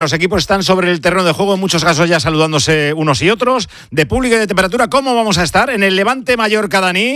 Los equipos están sobre el terreno de juego, en muchos casos ya saludándose unos y otros. De público y de temperatura, ¿cómo vamos a estar? En el Levante Mallorca, Dani.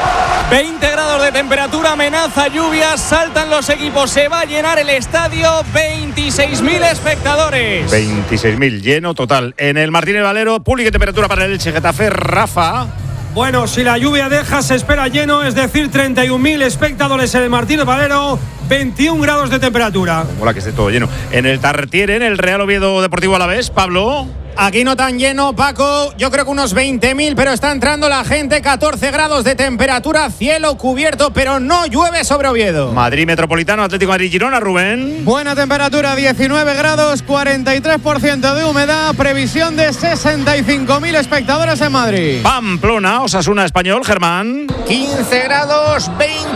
20 grados de temperatura, amenaza lluvia, saltan los equipos, se va a llenar el estadio, 26.000 espectadores. 26.000, lleno total. En el Martínez Valero, público y temperatura para el Elche Getafe, Rafa. Bueno, si la lluvia deja, se espera lleno, es decir, 31.000 espectadores en el Martínez Valero, 21 grados de temperatura. Mola que esté todo lleno. En el Tartiere, en el Real Oviedo Deportivo Alavés, Pablo. Aquí no tan lleno, Paco, yo creo que unos 20.000, pero está entrando la gente, 14 grados de temperatura, cielo cubierto, pero no llueve sobre Oviedo. Madrid Metropolitano, Atlético de Madrid, Girona, Rubén. Buena temperatura, 19 grados, 43% de humedad, previsión de 65.000 espectadores en Madrid. Pamplona, Osasuna Español, Germán. 15 grados,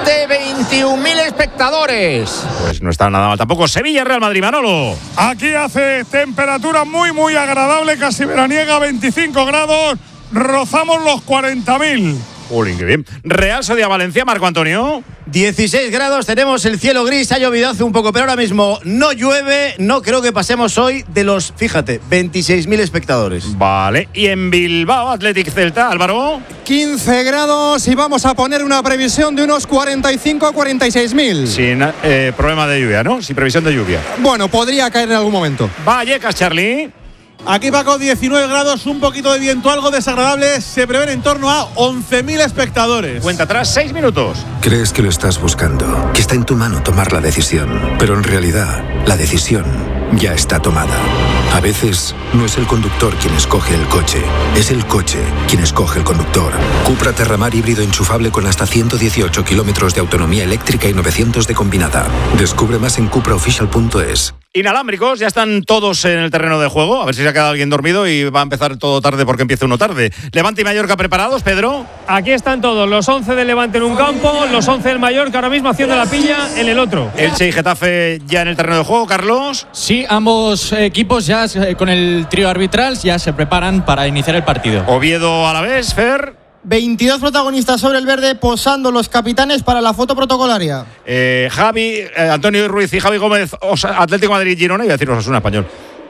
21.000 espectadores. Pues no está nada mal tampoco. Sevilla, Real Madrid, Manolo. Aquí hace temperatura muy agradable, casi veraniega, 25 grados, rozamos los 40.000. Jolín, qué bien. Real Sociedad Valencia, Marco Antonio. 16 grados, tenemos el cielo gris, ha llovido hace un poco, pero ahora mismo no llueve, no creo que pasemos hoy de los, fíjate, 26.000 espectadores. Vale, y en Bilbao, Athletic Celta, Álvaro. 15 grados y vamos a poner una previsión de unos 45 a 46.000. Sin problema de lluvia, ¿no? Sin previsión de lluvia. Bueno, podría caer en algún momento. Vallecas, Charlie. Aquí, Paco, 19 grados, un poquito de viento, algo desagradable. Se prevén en torno a 11.000 espectadores. Cuenta atrás, 6 minutos. Crees que lo estás buscando, que está en tu mano tomar la decisión. Pero en realidad, la decisión ya está tomada. A veces, no es el conductor quien escoge el coche, es el coche quien escoge el conductor. Cupra Terramar híbrido enchufable con hasta 118 kilómetros de autonomía eléctrica y 900 de combinada. Descubre más en cupraofficial.es. Inalámbricos, ya están todos en el terreno de juego. A ver si se ha quedado alguien dormido y va a empezar todo tarde porque empieza uno tarde. Levante y Mallorca preparados, Pedro. Aquí están todos, los 11 del Levante en un campo, los 11 del Mallorca ahora mismo haciendo la piña en el otro. Elche y Getafe ya en el terreno de juego, Carlos. Sí, ambos equipos ya con el trío arbitral ya se preparan para iniciar el partido. Oviedo Alavés, Fer. 22 protagonistas sobre el verde, posando los capitanes para la foto protocolaria. Javi, Antonio Ruiz y Javi Gómez, Atlético de Madrid, Girona, y voy a decir Osasuna Español.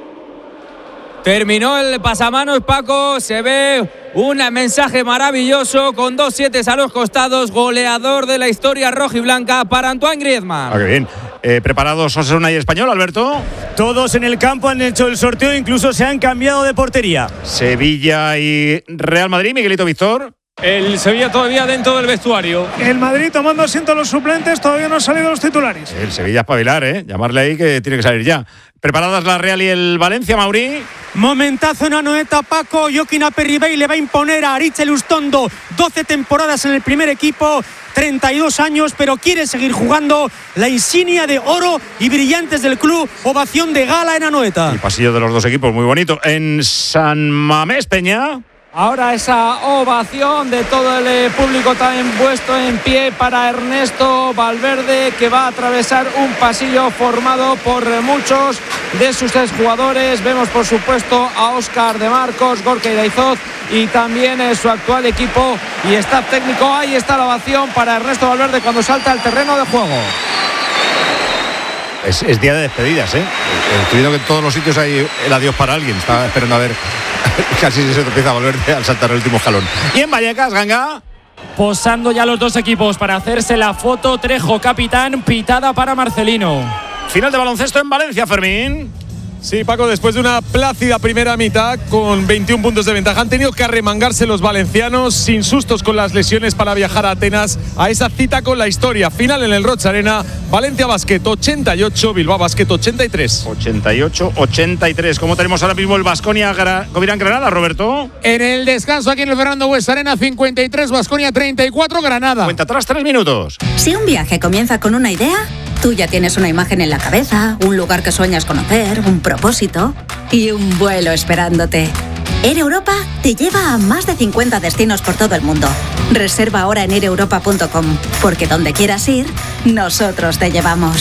Terminó el pasamanos, Paco, se ve un mensaje maravilloso con 2 7 a los costados, goleador de la historia rojiblanca para Antoine Griezmann. Ah, qué bien. ¿Preparados Osasuna y Español, Alberto? Todos en el campo han hecho el sorteo, incluso se han cambiado de portería. Sevilla y Real Madrid, Miguelito Víctor. El Sevilla todavía dentro del vestuario. El Madrid tomando asiento a los suplentes, todavía no han salido los titulares. El Sevilla espabilar, llamarle ahí que tiene que salir ya. ¿Preparadas la Real y el Valencia, Mauri? Momentazo en Anoeta, Paco. Joaquín Aperribey le va a imponer a Aritz Elustondo. 12 temporadas en el primer equipo, 32 años, pero quiere seguir jugando. La insignia de oro y brillantes del club, ovación de gala en Anoeta. El pasillo de los dos equipos, muy bonito. En San Mamés, Peña. Ahora esa ovación de todo el público también puesto en pie para Ernesto Valverde, que va a atravesar un pasillo formado por muchos de sus exjugadores. Vemos por supuesto a Óscar de Marcos, Gorka Iraizoz y también su actual equipo y staff técnico. Ahí está la ovación para Ernesto Valverde cuando salta al terreno de juego. Es día de despedidas, Estoy viendo que en todos los sitios hay el adiós para alguien. Estaba esperando a ver casi se empieza a volver al saltar el último jalón. Y en Vallecas, Ganga. Posando ya los dos equipos para hacerse la foto. Trejo, capitán, pitada para Marcelino. Final de baloncesto en Valencia, Fermín. Sí, Paco, después de una plácida primera mitad con 21 puntos de ventaja, han tenido que arremangarse los valencianos sin sustos con las lesiones para viajar a Atenas a esa cita con la historia. Final en el Roig Arena, Valencia Basket 88, Bilbao Basket 83. 88-83. ¿Cómo tenemos ahora mismo el Baskonia Covirán Granada, Roberto? En el descanso aquí en el Fernando Buesa Arena, 53, Baskonia 34, Granada. Cuenta atrás 3 minutos. Si un viaje comienza con una idea, tú ya tienes una imagen en la cabeza, un lugar que sueñas conocer, un propósito y un vuelo esperándote. Air Europa te lleva a más de 50 destinos por todo el mundo. Reserva ahora en aireuropa.com, porque donde quieras ir, nosotros te llevamos.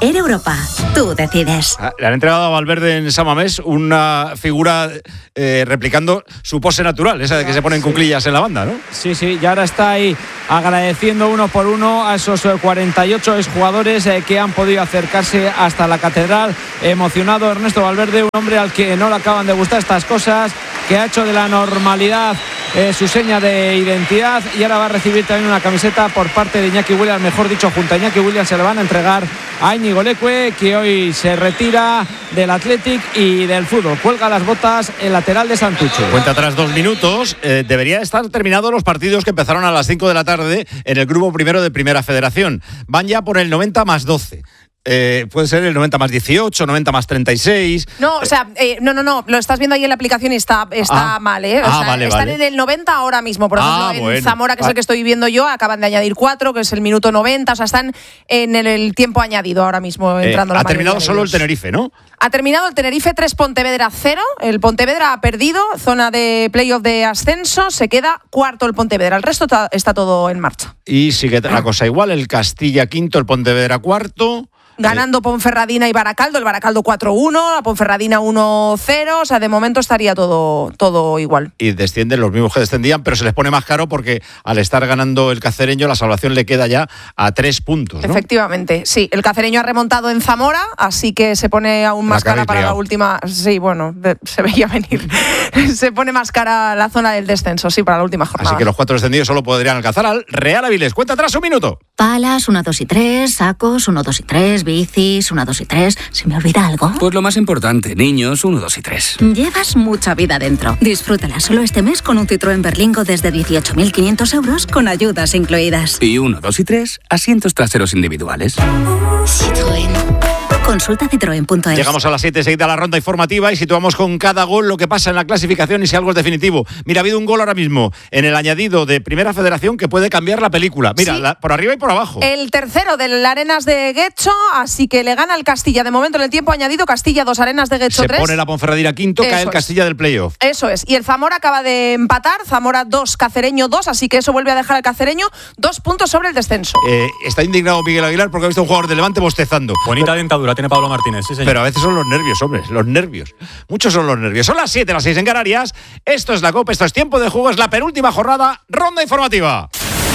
Air Europa, tú decides. Le han entregado a Valverde en San Mamés una figura replicando su pose natural, esa de que se ponen cuclillas en la banda, ¿no? Sí, y ahora está ahí agradeciendo uno por uno a esos 48 exjugadores que han podido acercarse hasta la catedral. Emocionado Ernesto Valverde, un hombre al que no le acaban de gustar estas cosas, que ha hecho de la normalidad su seña de identidad, y ahora va a recibir también una camiseta por parte de Iñaki Williams, mejor dicho, junto a Iñaki Williams se le van a entregar a Íñigo Leque, que hoy se retira del Athletic y del fútbol. Cuelga las botas el lateral de Santucho. Cuenta atrás 2 minutos. Debería estar terminados los partidos que empezaron a las 5 de la tarde en el grupo primero de Primera Federación. Van ya por el 90 más 12. Puede ser el 90 más 18, 90 más 36. No, o sea, no, lo estás viendo ahí en la aplicación y está mal, ¿eh? O sea, vale, están vale. en el 90 ahora mismo. Por ejemplo, en Zamora, que es el que estoy viendo yo, acaban de añadir 4, que es el minuto 90. O sea, están en el tiempo añadido ahora mismo entrando la Ha terminado mayoría de solo el ellos. Tenerife, ¿no? Ha terminado el Tenerife 3, Pontevedra 0. El Pontevedra ha perdido, zona de playoff de ascenso. Se queda cuarto el Pontevedra. El resto está todo en marcha. Y sigue la cosa igual. El Castilla quinto, el Pontevedra cuarto. Ganando Ponferradina y Baracaldo, el Baracaldo 4-1, la Ponferradina 1-0, o sea, de momento estaría todo igual. Y descienden los mismos que descendían, pero se les pone más caro porque al estar ganando el Cacereño, la salvación le queda ya a 3 puntos, ¿no? Efectivamente, sí. El Cacereño ha remontado en Zamora, así que se pone aún más cara para la última. Sí, bueno, se veía venir. Se pone más cara la zona del descenso, sí, para la última jornada. Así que los 4 descendidos solo podrían alcanzar al Real Avilés. Cuenta atrás 1 minuto. Palas, 1, 2 y 3, sacos, 1, 2 y 3, bicis, 1, 2 y 3. ¿Se me olvida algo? Pues lo más importante, niños, 1, 2 y 3. Llevas mucha vida dentro. Disfrútala solo este mes con un Citroën Berlingo desde 18.500 euros con ayudas incluidas. Y 1, 2 y 3, asientos traseros individuales. Citroën. Consulta citroen.es. Llegamos a las 7, seguida la ronda informativa y situamos con cada gol lo que pasa en la clasificación y si algo es definitivo. Mira, ha habido un gol ahora mismo en el añadido de Primera Federación que puede cambiar la película. Mira, Sí. por arriba y por abajo. El tercero del Arenas de Guecho, así que le gana el Castilla. De momento, en el tiempo añadido, Castilla 2, Arenas de Guecho Se 3. pone la Ponferradina quinto, Eso cae el es. Castilla del playoff. Eso es. Y el Zamora acaba de empatar. Zamora 2, Cacereño 2. Así que eso vuelve a dejar al Cacereño 2 puntos sobre el descenso. Está indignado Miguel Aguilar porque ha visto a un jugador de Levante bostezando. Bonita dentadura tiene Pablo Martínez, sí, señor. Pero a veces son los nervios, hombre, los nervios. Muchos son los nervios. Son las 7, las 6 en Canarias. Esto es la Copa, esto es tiempo de juego, es la penúltima jornada, ronda informativa.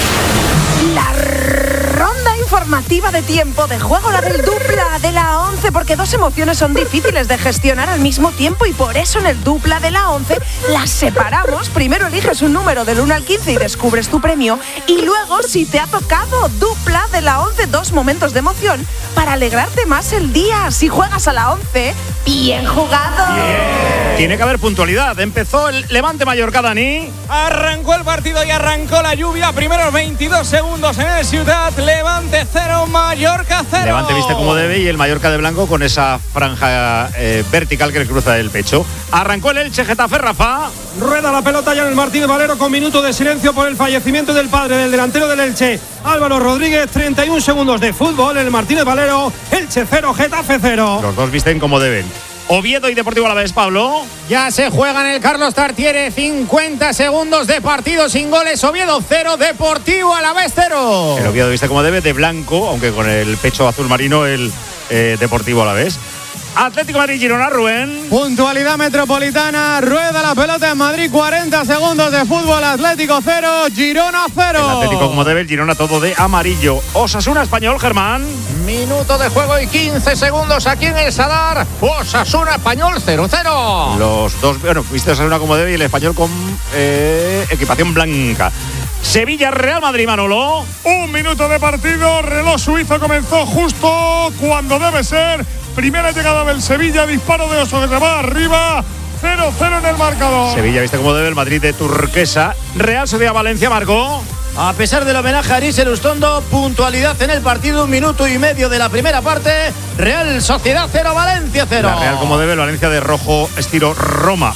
La ronda informativa de tiempo de juego, la del dupla de la 11, porque 2 emociones son difíciles de gestionar al mismo tiempo y por eso en el dupla de la 11 las separamos. Primero eliges un número del 1 al 15 y descubres tu premio, y luego, si te ha tocado dupla de la 11, 2 momentos de emoción para alegrarte más el día. Si juegas a la 11, bien jugado. Tiene que haber puntualidad. Empezó el Levante Mallorca, Dani. Arrancó el partido y arrancó la lluvia. Primeros 22 segundos en el Ciutat. Levante 0, Mallorca 0. Levante viste como debe y el Mallorca de blanco con esa franja vertical que le cruza el pecho. Arrancó el Elche Getafe, Rafa. Rueda la pelota ya en el Martínez Valero con minuto de silencio por el fallecimiento del padre del delantero del Elche, Álvaro Rodríguez. 31 segundos de fútbol en el Martínez Valero. Elche 0, Getafe 0. Los dos visten como deben. Oviedo y Deportivo Alavés, Pablo. Ya se juega en el Carlos Tartiere. 50 segundos de partido sin goles. Oviedo 0, Deportivo Alavés 0. El Oviedo viste como debe, de blanco, aunque con el pecho azul marino, el Deportivo Alavés. Atlético Madrid, Girona, Rubén. Puntualidad metropolitana, rueda la pelota en Madrid, 40 segundos de fútbol, Atlético 0, Girona 0. El Atlético como debe, el Girona todo de amarillo. Osasuna Español, Germán. Minuto de juego y 15 segundos aquí en el Sadar. Osasuna Español 0-0. Los dos, bueno, viste Osasuna como debe y el Español con equipación blanca. Sevilla, Real Madrid, Manolo. 1 minuto de partido, reloj suizo comenzó justo cuando debe ser. Primera llegada del Sevilla, disparo de Oso que se va arriba. 0-0 en el marcador. Sevilla viste como debe, el Madrid de turquesa. Real Sociedad Valencia, Marco. A pesar del homenaje a Aris Elustondo, puntualidad en el partido, 1 minuto y medio de la primera parte. Real Sociedad 0, Valencia 0. La Real como debe, el Valencia de rojo, estilo Roma.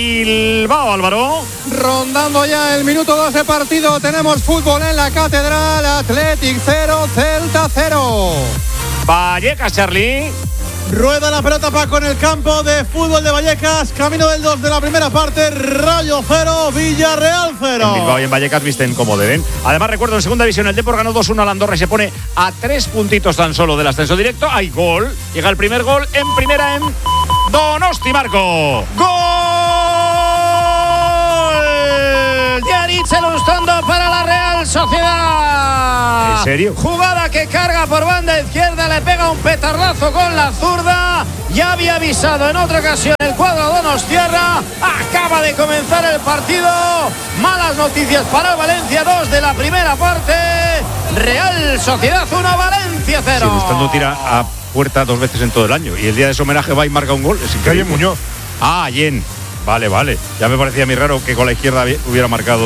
Bilbao, Álvaro. Rondando ya el minuto 2 de partido, tenemos fútbol en la Catedral. Athletic 0, Celta 0. Vallecas, Charlie. Rueda la pelota Paco en el campo de fútbol de Vallecas. Camino del 2 de la primera parte. Rayo 0, Villarreal 0. En Bilbao y en Vallecas visten como deben. Además, recuerdo, en segunda división el Depor ganó 2-1 al Andorra y se pone a 3 puntitos tan solo del ascenso directo. Hay gol. Llega el primer gol en primera en Donosti, Marco. ¡Gol! De Aritzel Ustondo para la Real Sociedad. ¿En serio? Jugada que carga por banda izquierda, le pega un petardazo con la zurda. Ya había avisado en otra ocasión el cuadro donostiarra. Acaba de comenzar el partido. Malas noticias para el Valencia, 2 de la primera parte. Real Sociedad 1, Valencia 0. Sí, Ustondo tira a puerta 2 veces en todo el año y el día de su homenaje va y marca un gol. Es increíble. Muñoz. Ah, Yen. Vale. Ya me parecía muy raro que con la izquierda hubiera marcado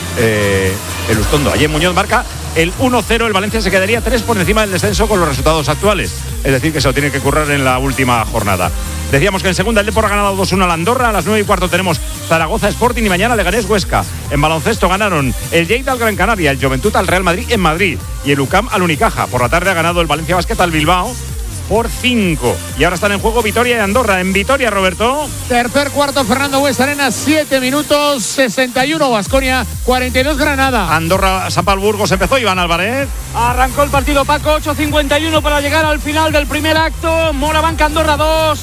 el Ustondo. Ayer Muñoz marca el 1-0. El Valencia se quedaría 3 por encima del descenso con los resultados actuales. Es decir, que se lo tiene que currar en la última jornada. Decíamos que en segunda el Depor ha ganado 2-1 al Andorra. A las 9:15 tenemos Zaragoza Sporting y mañana Leganés Huesca. En baloncesto ganaron el Lleida al Gran Canaria, el Juventud al Real Madrid en Madrid y el UCAM al Unicaja. Por la tarde ha ganado el Valencia Basket al Bilbao por 5. Y ahora están en juego Vitoria y Andorra. En Vitoria, Roberto. Tercer cuarto, Fernando Buesarena, 7 minutos, 61 Baskonia, 42 Granada. Andorra, San Pablo Burgos empezó, Iván Álvarez. Arrancó el partido, Paco, 8:51 para llegar al final del primer acto. Moraván Andorra 2.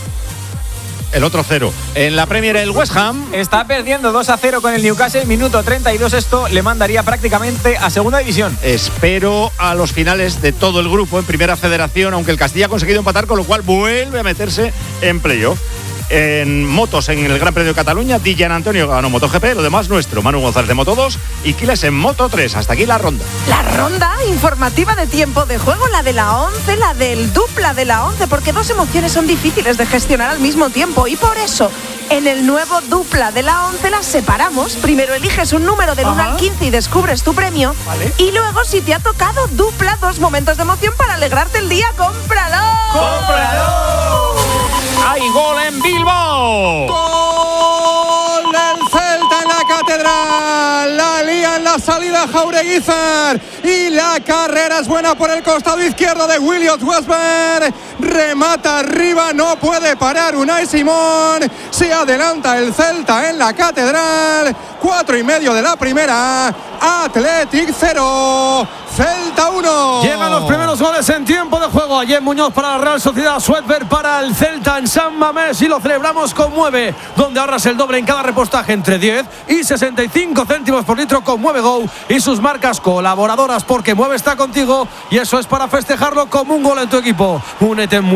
El otro 0. En la Premier, el West Ham está perdiendo 2-0 con el Newcastle. Minuto 32. Esto le mandaría prácticamente a segunda división. Espero a los finales de todo el grupo en Primera Federación, aunque el Castilla ha conseguido empatar, con lo cual vuelve a meterse en playoff. En motos, en el Gran Premio de Cataluña, Dillan Antonio ganó MotoGP, lo demás nuestro. Manu González de Moto 2 y Quiles en Moto 3. Hasta aquí la ronda. La ronda informativa de tiempo de juego, la de la 11, la del dupla de la 11, porque 2 emociones son difíciles de gestionar al mismo tiempo y por eso en el nuevo dupla de la 11 las separamos. Primero eliges un número del 1 al 15 y descubres tu premio. Vale. Y luego, si te ha tocado dupla, 2 momentos de emoción para alegrarte el día. ¡Cómpralo! ¡Cómpralo! ¡Hay gol en Bilbao! ¡Gol del Celta en la Catedral! La lía en la salida Jaureguizar y la carrera es buena por el costado izquierdo de Williot Westberg. Remata arriba, no puede parar Unai Simón. Se adelanta el Celta en la Catedral. 4:30 de la primera. Athletic 0, Celta 1. Llegan los primeros goles en tiempo de juego. Ayer Muñoz para la Real Sociedad, Sweatberg para el Celta en San Mamés y lo celebramos con Mueve, donde ahorras el doble en cada repostaje entre 10 y 65 céntimos por litro con Mueve Go y sus marcas colaboradoras, porque Mueve está contigo y eso es para festejarlo como un gol en tu equipo. Únete en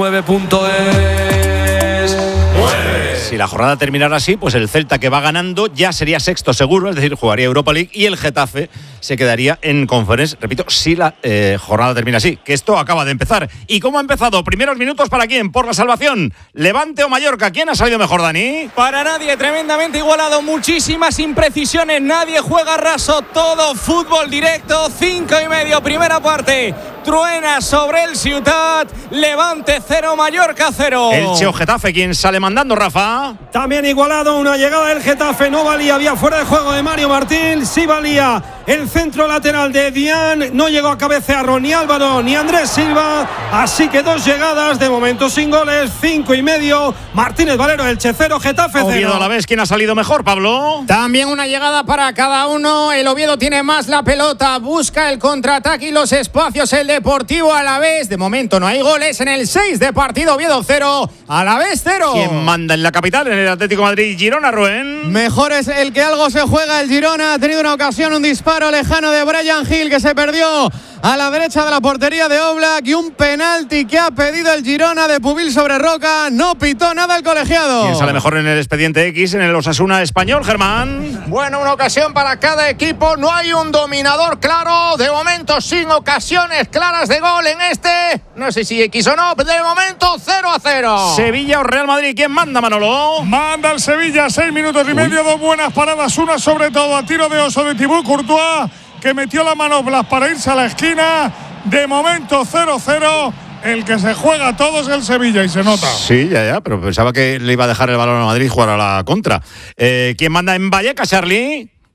mueve.es. Si la jornada terminara así, pues el Celta, que va ganando, ya sería sexto seguro, es decir, jugaría Europa League, y el Getafe se quedaría en Conference, repito, si la jornada termina así, que esto acaba de empezar. ¿Y cómo ha empezado? Primeros minutos para quién, por la salvación, Levante o Mallorca. ¿Quién ha salido mejor, Dani? Para nadie, tremendamente igualado, muchísimas imprecisiones, nadie juega raso, todo fútbol directo. 5:30, primera parte. Truena sobre el Ciutat, Levante 0, Mallorca 0. Elche o Getafe, ¿quién sale mandando, Rafa? También igualado, una llegada del Getafe, no valía, había fuera de juego de Mario Martín, sí valía el centro lateral de Dian, no llegó a cabecearlo ni Álvaro ni Andrés Silva, así que 2 llegadas, de momento sin goles. 5:30, Martínez Valero, Elche 0, Getafe 0. Oviedo a la vez, ¿quién ha salido mejor, Pablo? También una llegada para cada uno. El Oviedo tiene más la pelota, busca el contraataque y los espacios. El Deportivo Alavés, de momento no hay goles en el 6 de partido. Oviedo 0, Alavés 0. ¿Quién manda en la capital, en el Atlético de Madrid? Girona, Rubén. Mejor es el que algo se juega. El Girona ha tenido una ocasión, un disparo lejano de Brian Hill que se perdió a la derecha de la portería de Oblak, y un penalti que ha pedido el Girona de Pubil sobre Roca. No pitó nada el colegiado. ¿Quién sale mejor en el expediente X, en el Osasuna español, Germán? Bueno, una ocasión para cada equipo. No hay un dominador claro. De momento sin ocasiones claras de gol en este. No sé si X o no. De momento 0-0. Sevilla o Real Madrid. ¿Quién manda, Manolo? Manda el Sevilla, 6 minutos y medio. 2 buenas paradas. Una sobre todo a tiro de oso de Thibaut Courtois, que metió la manopla para irse a la esquina. De momento 0-0. El que se juega todo es el Sevilla y se nota. Sí, ya, pero pensaba que le iba a dejar el balón a Madrid y jugar a la contra. ¿Quién manda en Vallecas, Charlie?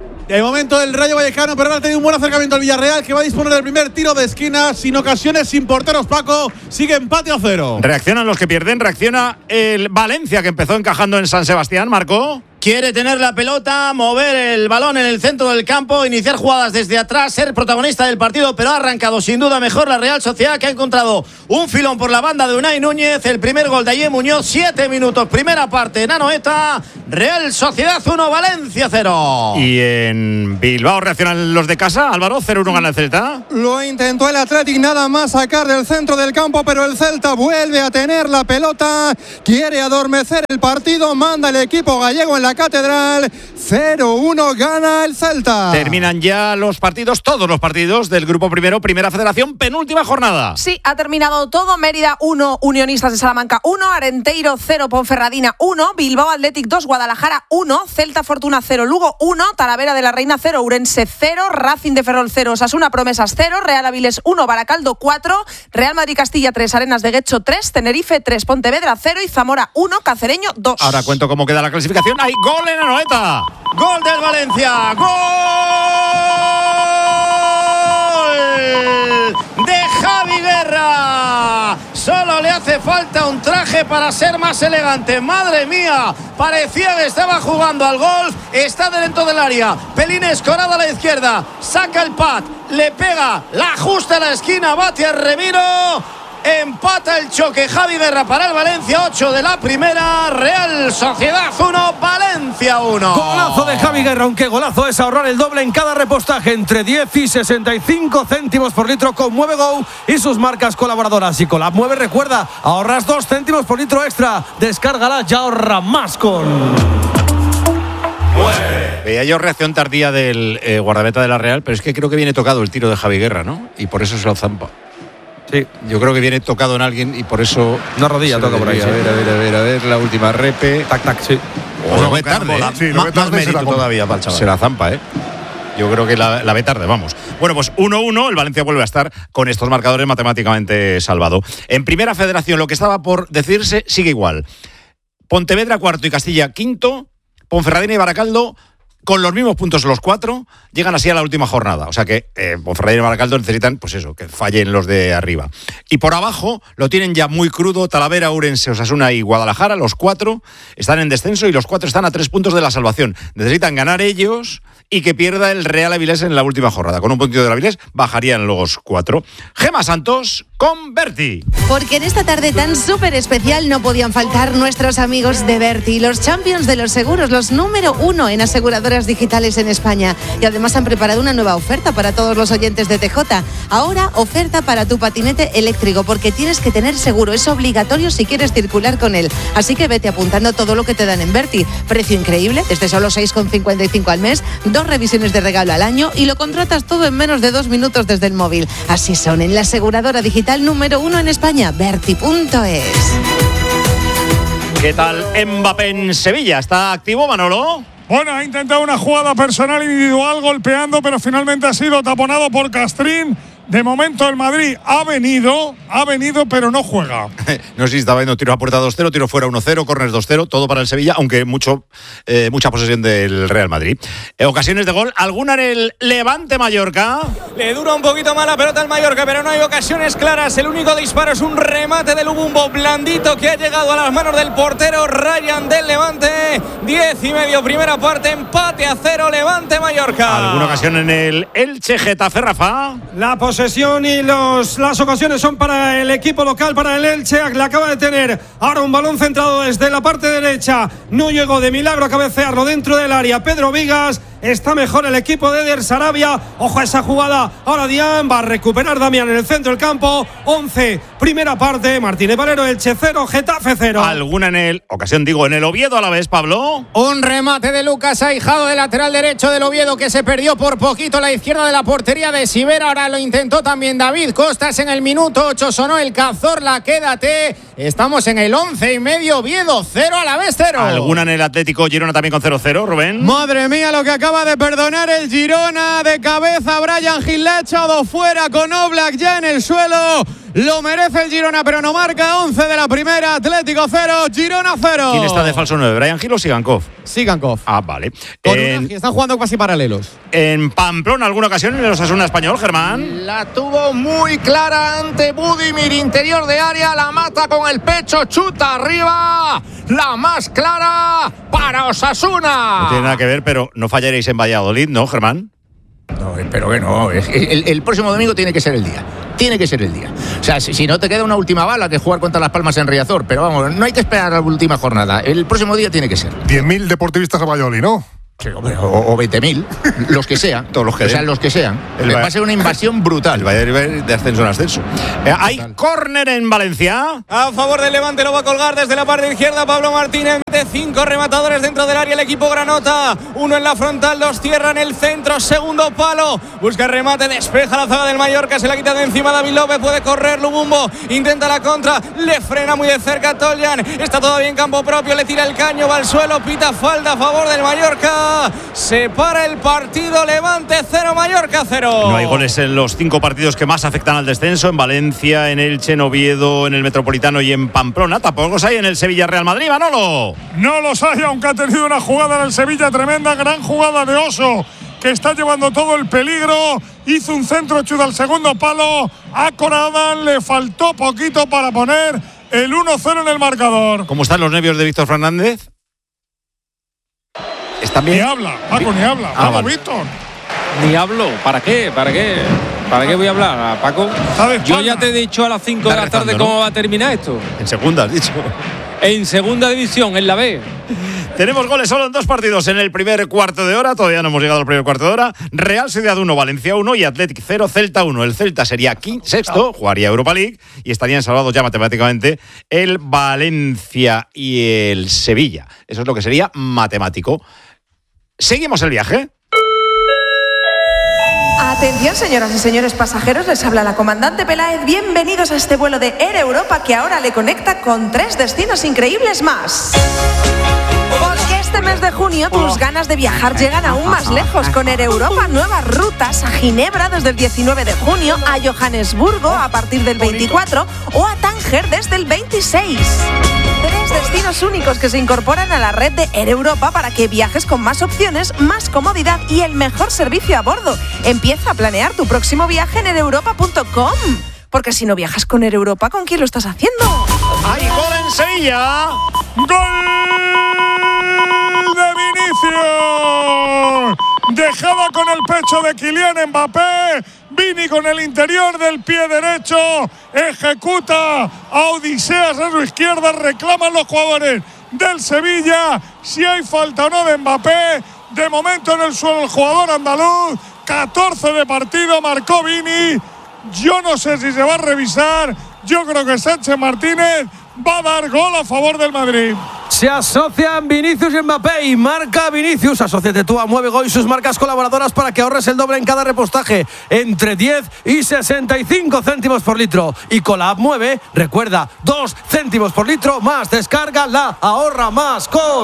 De momento el Rayo Vallecano, pero ahora ha tenido un buen acercamiento al Villarreal, que va a disponer del primer tiro de esquina, sin ocasiones, sin porteros. Paco, sigue empate a 0. Reaccionan los que pierden, reacciona el Valencia, que empezó encajando en San Sebastián, Marco. Quiere tener la pelota, mover el balón en el centro del campo, iniciar jugadas desde atrás, ser protagonista del partido, pero ha arrancado sin duda mejor la Real Sociedad, que ha encontrado un filón por la banda de Unai Núñez. El primer gol de Ayer Muñoz, 7 minutos, primera parte en Anoeta. Real Sociedad 1, Valencia 0. Y en Bilbao reaccionan los de casa, Álvaro, 0-1 gana el Celta. Lo intentó el Athletic nada más sacar del centro del campo, pero el Celta vuelve a tener la pelota, quiere adormecer el partido, manda el equipo gallego en la Catedral. 0-1 gana el Celta. Terminan ya los partidos, todos los partidos del grupo primero, Primera Federación, penúltima jornada. Sí, ha terminado todo. Mérida 1, Unionistas de Salamanca 1, Arenteiro 0, Ponferradina 1, Bilbao Athletic 2, Guadalajara 1, Celta Fortuna 0, Lugo 1, Talavera de la Reina 0, Urense 0, Racing de Ferrol 0, Osasuna Promesas 0, Real Avilés 1, Baracaldo 4, Real Madrid Castilla 3, Arenas de Guecho 3, Tenerife 3, Pontevedra 0 y Zamora 1, Cacereño 2. Ahora cuento cómo queda la clasificación. ¡Hay gol en Anoeta! Gol del Valencia, gol de Javi Guerra. Solo le hace falta un traje para ser más elegante. Madre mía, parecía que estaba jugando al golf. Está dentro del área, pelín escorado a la izquierda, saca el pad, le pega, la ajusta a la esquina, bate a Remiro. Empata el choque Javi Guerra para el Valencia, 8 de la primera. Real Sociedad 1, Valencia 1. Golazo de Javi Guerra, aunque golazo es ahorrar el doble en cada repostaje, entre 10 y 65 céntimos por litro con Mueve Go y sus marcas colaboradoras. Y con la Mueve, recuerda, ahorras 2 céntimos por litro extra. Descárgala y ahorra más con... Veía yo reacción tardía del guardameta de la Real, pero es que creo que viene tocado el tiro de Javi Guerra, ¿no? Y por eso se lo zampa. Sí. Yo creo que viene tocado en alguien y por eso... Una rodilla toca por ahí. A ver, la última repe. Tac, tac, sí. O lo ve tarde, más mérito todavía para el chaval. Se la zampa, ¿eh? Yo creo que la ve tarde, vamos. Bueno, pues 1-1, el Valencia vuelve a estar con estos marcadores matemáticamente salvado. En Primera Federación, lo que estaba por decirse sigue igual. Pontevedra cuarto y Castilla quinto, Ponferradina y Baracaldo con los mismos puntos los 4, llegan así a la última jornada. O sea que Ponferradina y Baracaldo necesitan, pues eso, que fallen los de arriba. Y por abajo lo tienen ya muy crudo Talavera, Urense, Osasuna y Guadalajara. Los 4 están en descenso y los 4 están a 3 puntos de la salvación. Necesitan ganar ellos y que pierda el Real Avilés en la última jornada. Con un puntito del Avilés bajarían los 4. Gema Santos con Berti. Porque en esta tarde tan súper especial no podían faltar nuestros amigos de Berti, los champions de los seguros, los número 1 en aseguradoras digitales en España. Y además han preparado una nueva oferta para todos los oyentes de TJ. Ahora, oferta para tu patinete eléctrico, porque tienes que tener seguro. Es obligatorio si quieres circular con él. Así que vete apuntando todo lo que te dan en Berti. Precio increíble, desde solo 6,55 al mes, 2 revisiones de regalo al año y lo contratas todo en menos de 2 minutos desde el móvil. Así son en la aseguradora digital número 1 en España, Berti.es. ¿Qué tal Mbappé en Sevilla? ¿Está activo, Manolo? Bueno, ha intentado una jugada personal individual golpeando, pero finalmente ha sido taponado por Castrín. De momento el Madrid ha venido, pero no juega. No sé si estaba viendo tiro a puerta 2-0, tiro fuera 1-0, córners 2-0, todo para el Sevilla, aunque mucha posesión del Real Madrid. Ocasiones de gol, alguna en el Levante Mallorca. Le dura un poquito más la pelota al Mallorca, pero no hay ocasiones claras. El único disparo es un remate de Lubumbo blandito que ha llegado a las manos del portero Ryan del Levante. 10:30, primera parte, empate a 0, Levante Mallorca. ¿Alguna ocasión en el Elche Getafe, Rafa? La posesión y las ocasiones son para el equipo local, para el Elche. Le acaba de tener ahora un balón centrado desde la parte derecha. No llegó de milagro a cabecearlo dentro del área Pedro Vigas. Está mejor el equipo de Eder Sarabia. Ojo a esa jugada. Ahora Dián va a recuperar Damián en el centro del campo. 11, primera parte. Martínez Valero, Elche 0, Getafe 0. ¿Alguna en el en el Oviedo a la vez, Pablo? Un remate de Lucas Aijado de lateral derecho del Oviedo que se perdió por poquito a la izquierda de la portería de Sivera. Ahora lo intentó también David Costas en el minuto 8. Sonó el Cazorla, quédate. Estamos en el 11:30. Oviedo 0, a la vez 0. ¿Alguna en el Atlético Girona también con 0-0, Rubén? Madre mía, lo que acaba de perdonar el Girona. De cabeza Brian Gil, le ha echado fuera con Oblak ya en el suelo. Lo merece el Girona, pero no marca. 11 de la primera, Atlético 0, Girona 0. ¿Quién está de falso 9? ¿Brian Gil o Sigankov? Sigankov. Ah, vale. Están jugando casi paralelos. En Pamplona, ¿alguna ocasión en el Osasuna español, Germán? La tuvo muy clara ante Budimir, interior de área, la mata con el pecho, chuta arriba. La más clara para Osasuna. No tiene nada que ver, pero no fallaréis en Valladolid, ¿no, Germán? No, espero que no. El próximo domingo tiene que ser el día. Tiene que ser el día. O sea, si no te queda una última bala que jugar contra Las Palmas en Riazor. Pero vamos, no hay que esperar a la última jornada. El próximo día tiene que ser. 10.000 deportivistas a Valladolid, ¿no? Sí, hombre, o 20.000, los que sean. Todos los que sean. Los que sean. Va a ser una invasión brutal. El Valladolid de ascenso en ascenso. Hay córner en Valencia. A favor del Levante, lo va a colgar desde la parte izquierda Pablo Martínez. De 5 rematadores dentro del área el equipo granota. Uno en la frontal, dos cierra en el centro. Segundo palo. Busca el remate, despeja la zaga del Mallorca. Se la quita de encima David López. Puede correr Lubumbo. Intenta la contra. Le frena muy de cerca Toljan. Está todavía en campo propio. Le tira el caño. Va al suelo. Pita falta a favor del Mallorca. Se para el partido. Levante 0, Mallorca 0. No hay goles en los 5 partidos que más afectan al descenso. En Valencia, en Elche, en Oviedo, en el Metropolitano y en Pamplona. Tampoco los hay en el Sevilla-Real Madrid, Manolo. No los hay, aunque ha tenido una jugada en el Sevilla tremenda. Gran jugada de Oso, que está llevando todo el peligro. Hizo un centro chudo al segundo palo. A Coradan le faltó poquito para poner el 1-0 en el marcador. ¿Cómo están los nervios de Víctor Fernández? ¿Están bien? Ni habla, Paco, ni habla. Vamos, vale. Víctor. Ni hablo. ¿Para qué? ¿Para qué voy a hablar, Paco? Yo ya te he dicho a las 5 de la tarde cómo va a terminar esto. En segunda, has dicho. En segunda división, en la B. Tenemos goles solo en 2 partidos en el primer cuarto de hora. Todavía no hemos llegado al primer cuarto de hora. Real Sociedad 1, Valencia 1 y Athletic 0, Celta 1. El Celta sería sexto, jugaría Europa League y estarían salvados ya matemáticamente el Valencia y el Sevilla. Eso es lo que sería matemático. Seguimos el viaje. Atención, señoras y señores pasajeros, les habla la comandante Peláez. Bienvenidos a este vuelo de Air Europa que ahora le conecta con 3 destinos increíbles más. Porque este mes de junio tus ganas de viajar llegan aún más lejos con Air Europa. Nuevas rutas a Ginebra desde el 19 de junio, a Johannesburgo a partir del 24 o a Tánger desde el 26. 3 destinos únicos que se incorporan a la red de Air Europa para que viajes con más opciones, más comodidad y el mejor servicio a bordo. Empieza a planear tu próximo viaje en aireuropa.com. Porque si no viajas con Air Europa, ¿con quién lo estás haciendo? ¡Hay gol en Sevilla! ¡Gol de Vinicius! Dejada con el pecho de Kylian Mbappé. Vini con el interior del pie derecho. Ejecuta a Odiseas a su izquierda. Reclaman los jugadores del Sevilla si hay falta o no de Mbappé. De momento en el suelo el jugador andaluz. 14 de partido, marcó Vini. Yo no sé si se va a revisar. Yo creo que Sánchez Martínez va a dar gol a favor del Madrid. Se asocian Vinicius y Mbappé y marca Vinicius. Asóciate tú a Mueve Go y sus marcas colaboradoras para que ahorres el doble en cada repostaje, entre 10 y 65 céntimos por litro. Y con la app Mueve, recuerda, 2 céntimos por litro más. Descárgala, ahorra más con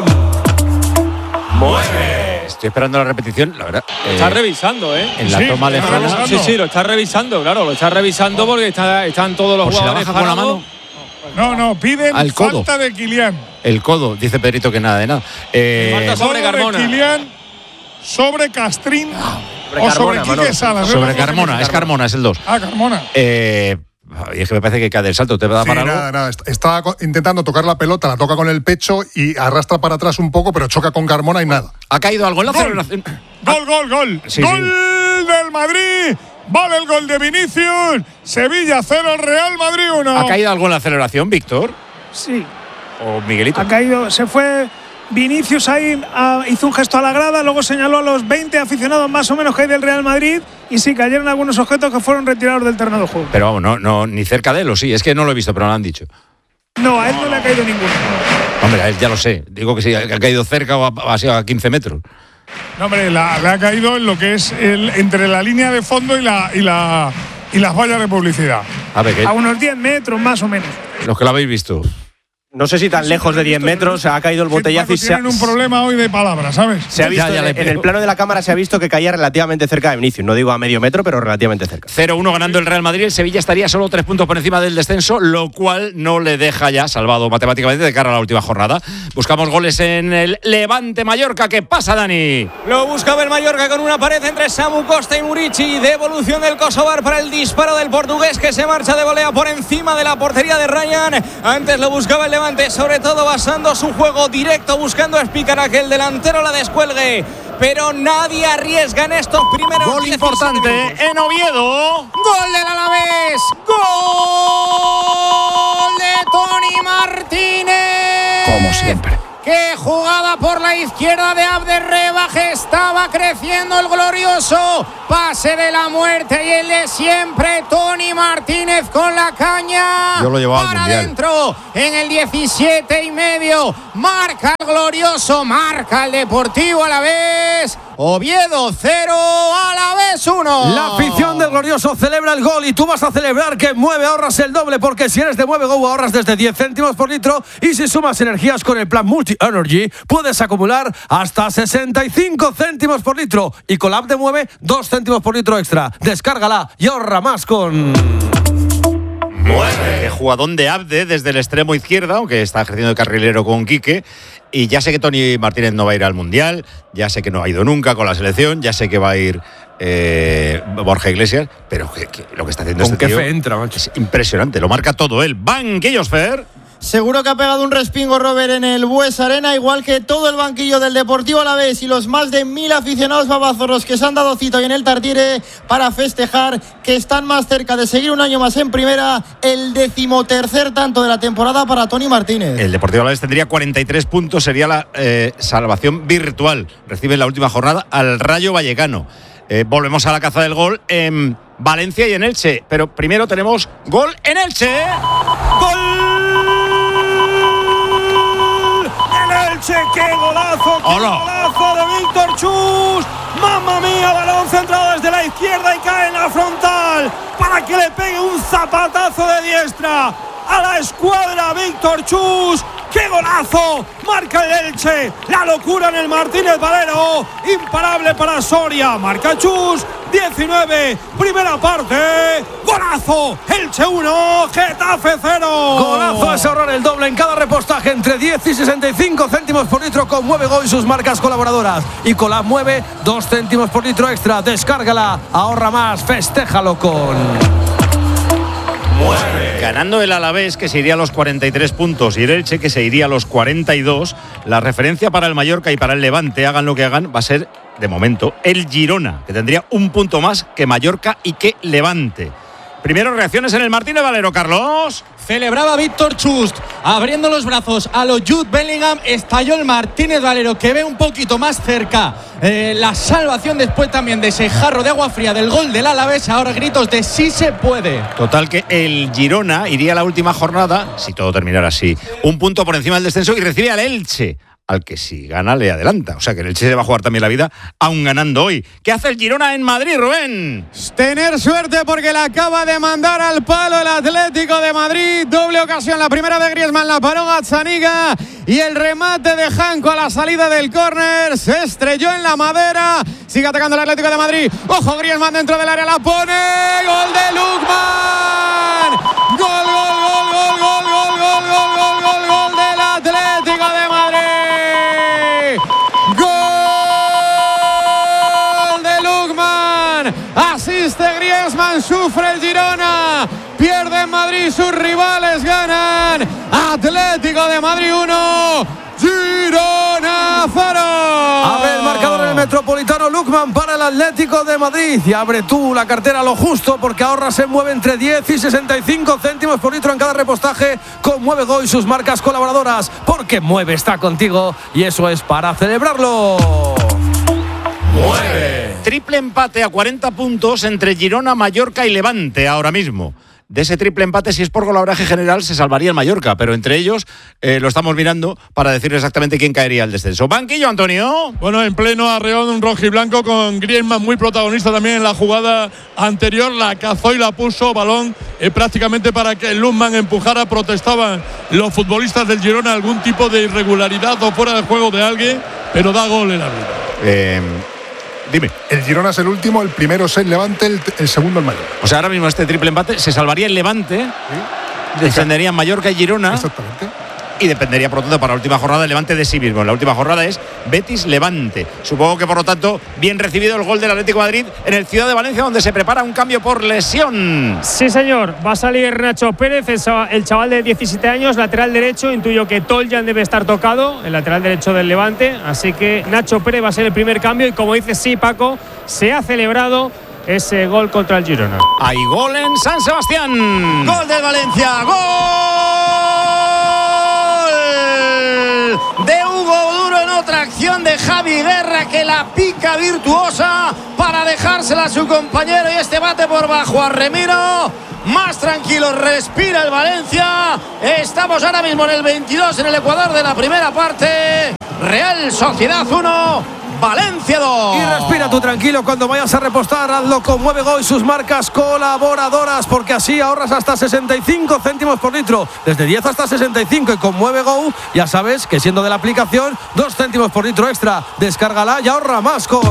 Mueve. Estoy esperando la repetición, la verdad. Está revisando, ¿eh? En la toma lejana. Sí, lo está revisando, claro, lo está revisando porque están todos los jugadores con la mano. No, piden falta de Kylian. El codo, dice Pedrito que nada de nada. Falta sobre Carmona. Kylian, sobre Castrín o sobre Quique Salas. Sobre Carmona, es Carmona, es el 2. Ah, Carmona. Y es que me parece que cae del salto, ¿te va a dar para algo? Nada, está intentando tocar la pelota, la toca con el pecho y arrastra para atrás un poco, pero choca con Carmona y nada. ¿Ha caído algo en la celebración? Gol. Sí, gol del Madrid. Vale el gol de Vinicius. Sevilla 0, Real Madrid 1. ¿Ha caído algo en la celebración, Víctor? Sí. ¿O Miguelito? Ha caído, se fue Vinicius ahí, hizo un gesto a la grada, luego señaló a los 20 aficionados más o menos que hay del Real Madrid y sí, cayeron algunos objetos que fueron retirados del terreno de juego. Pero vamos, no, ni cerca de él, o sí, es que no lo he visto, pero me lo han dicho. No, a él no le ha caído ninguno. Hombre, a él ya lo sé, digo que sí, ha caído cerca o ha sido a 15 metros. No, hombre, le ha caído en lo que es entre la línea de fondo y las vallas de publicidad. A ver, a unos 10 metros más o menos. Los que lo habéis visto. No sé si tan lejos de 10 metros ha caído el botellazo y tienen un problema hoy de palabras, ¿sabes? Se ha visto en el plano de la cámara se ha visto que caía relativamente cerca de Vinicius. No digo a medio metro, pero relativamente cerca. 0-1 ganando el Real Madrid. El Sevilla estaría solo 3 puntos por encima del descenso, lo cual no le deja ya salvado matemáticamente de cara a la última jornada. Buscamos goles en el Levante Mallorca. ¿Qué pasa, Dani? Lo buscaba el Mallorca con una pared entre Samu Costa y Murici. Devolución del Kosovar para el disparo del portugués que se marcha de volea por encima de la portería de Ryan. Antes lo buscaba el Levante, sobre todo basando su juego directo, buscando explicar a que el delantero la descuelgue. Pero nadie arriesga en estos primeros gol importante en Oviedo. Gol del Alavés. Gol de Toni Martínez. Como siempre. ¡Qué jugada por la izquierda de Abderrebaje! Estaba creciendo el glorioso pase de la muerte y el de siempre, Toni Martínez con la caña. Yo lo llevaba al para Mundial. adentro en el 17,5. Marca el glorioso, marca el Deportivo Alavés. Oviedo 0, Alavés 1. La afición del glorioso celebra el gol y tú vas a celebrar que en Mueve ahorras el doble, porque si eres de Mueve Go ahorras desde 10 céntimos por litro y si sumas energías con el plan Multi Energy puedes acumular hasta 65 céntimos por litro y con la app de Mueve 2 céntimos por litro extra. Descárgala y ahorra más con Mueve. Jugadón de Abde desde el extremo izquierda, aunque está ejerciendo de carrilero con Quique. Y ya sé que Toni Martínez no va a ir al Mundial, ya sé que no ha ido nunca con la selección, ya sé que va a ir Borja Iglesias, pero que lo que está haciendo con este qué tío fe entra, macho. Es impresionante, lo marca todo él. Banquillos, Fer. Seguro que ha pegado un respingo Robert en el Bues Arena, igual que todo el banquillo del Deportivo Alavés y los más de 1000 aficionados babazorros que se han dado cita hoy en el Tartiere para festejar que están más cerca de seguir un año más en primera, el 13º tanto de la temporada para Toni Martínez. El Deportivo Alavés tendría 43 puntos, sería la salvación virtual. Recibe en la última jornada al Rayo Vallecano. Volvemos a la caza del gol en Valencia y en Elche, pero primero tenemos gol en Elche. ¡Gol! Elche, qué golazo, golazo de Víctor Chus. Mamma mía, balón centrado desde la izquierda y cae en la frontal para que le pegue un zapatazo de diestra a la escuadra Víctor Chus. ¡Qué golazo! Marca el Elche, la locura en el Martínez Valero, imparable para Soria, marca Chus, 19, primera parte, golazo, Elche 1, Getafe 0. Golazo es ahorrar el doble en cada repostaje entre 10 y 65 céntimos por litro con Mueve Go y sus marcas colaboradoras. Y con la Mueve 2 céntimos por litro extra. Descárgala, ahorra más, festéjalo con Mueve. Ganando el Alavés, que se iría a los 43 puntos, y el Elche, que se iría a los 42, la referencia para el Mallorca y para el Levante, hagan lo que hagan, va a ser, de momento, el Girona, que tendría un punto más que Mallorca y que Levante. Primero reacciones en el Martínez Valero, Carlos. Celebraba Víctor Chust, abriendo los brazos a los Jude Bellingham. Estalló el Martínez Valero, que ve un poquito más cerca la salvación después también de ese jarro de agua fría del gol del Alavés. Ahora gritos de sí se puede. Total, que el Girona iría a la última jornada, si todo terminara así, un punto por encima del descenso y recibe al Elche, al que si gana le adelanta. O sea que el Elche se va a jugar también la vida, aún ganando hoy. ¿Qué hace el Girona en Madrid, Rubén? Tener suerte porque la acaba de mandar al palo el Atlético de Madrid. Doble ocasión, la primera de Griezmann, la paró Gazzaniga y el remate de Janko a la salida del córner. Se estrelló en la madera. Sigue atacando el Atlético de Madrid. Ojo, Griezmann dentro del área, la pone. Gol de Lukman. Gol, gol, gol, gol, gol, gol, gol, gol, gol, gol, gol del Atlético de Madrid. Asiste Griezmann, sufre el Girona, pierde en Madrid, sus rivales ganan. Atlético de Madrid 1, Girona 0. Abre el marcador en el Metropolitano Lukman para el Atlético de Madrid y abre tú la cartera lo justo porque ahorra se mueve entre 10 y 65 céntimos por litro en cada repostaje con Mueve Go y sus marcas colaboradoras, porque Mueve está contigo y eso es para celebrarlo. Mueve. Triple empate a 40 puntos entre Girona, Mallorca y Levante ahora mismo. de ese triple empate, si es por golaveraje general, se salvaría el Mallorca, pero entre ellos lo estamos mirando para decir exactamente quién caería al descenso. Banquillo, Antonio. Bueno, en pleno arreón un rojiblanco con Griezmann muy protagonista también en la jugada anterior, la cazó y la puso, balón prácticamente para que Lundman empujara. Protestaban los futbolistas del Girona algún tipo de irregularidad o fuera de juego de alguien, pero da gol el árbitro. Dime. El Girona es el último, el primero es el Levante, el segundo el Mallorca. O sea, ahora mismo este triple empate se salvaría el Levante, descenderían Mallorca y Girona. Exactamente. Y dependería, por lo tanto, para la última jornada, el Levante de sí mismo. La última jornada es Betis-Levante. Supongo que, por lo tanto, bien recibido el gol del Atlético de Madrid en el Ciudad de Valencia, donde se prepara un cambio por lesión. Sí, señor. Va a salir Nacho Pérez, el chaval de 17 años, lateral derecho. Intuyo que Toljan debe estar tocado, el lateral derecho del Levante. Así que Nacho Pérez va a ser el primer cambio. Y como dices, sí, Paco, se ha celebrado ese gol contra el Girona. Hay gol en San Sebastián. Gol del Valencia. ¡Gol! De Hugo Duro en otra acción de Javi Guerra, que la pica virtuosa para dejársela a su compañero, y este bate por bajo a Remiro. Más tranquilo respira el Valencia. Estamos ahora mismo en el 22 en el Ecuador de la primera parte. Real Sociedad 1, Valencia 2. Y respira tú tranquilo cuando vayas a repostar. Hazlo con Mueve Go y sus marcas colaboradoras, porque así ahorras hasta 65 céntimos por litro, desde 10 hasta 65. Y con Mueve Go ya sabes que, siendo de la aplicación, 2 céntimos por litro extra. Descárgala y ahorra más con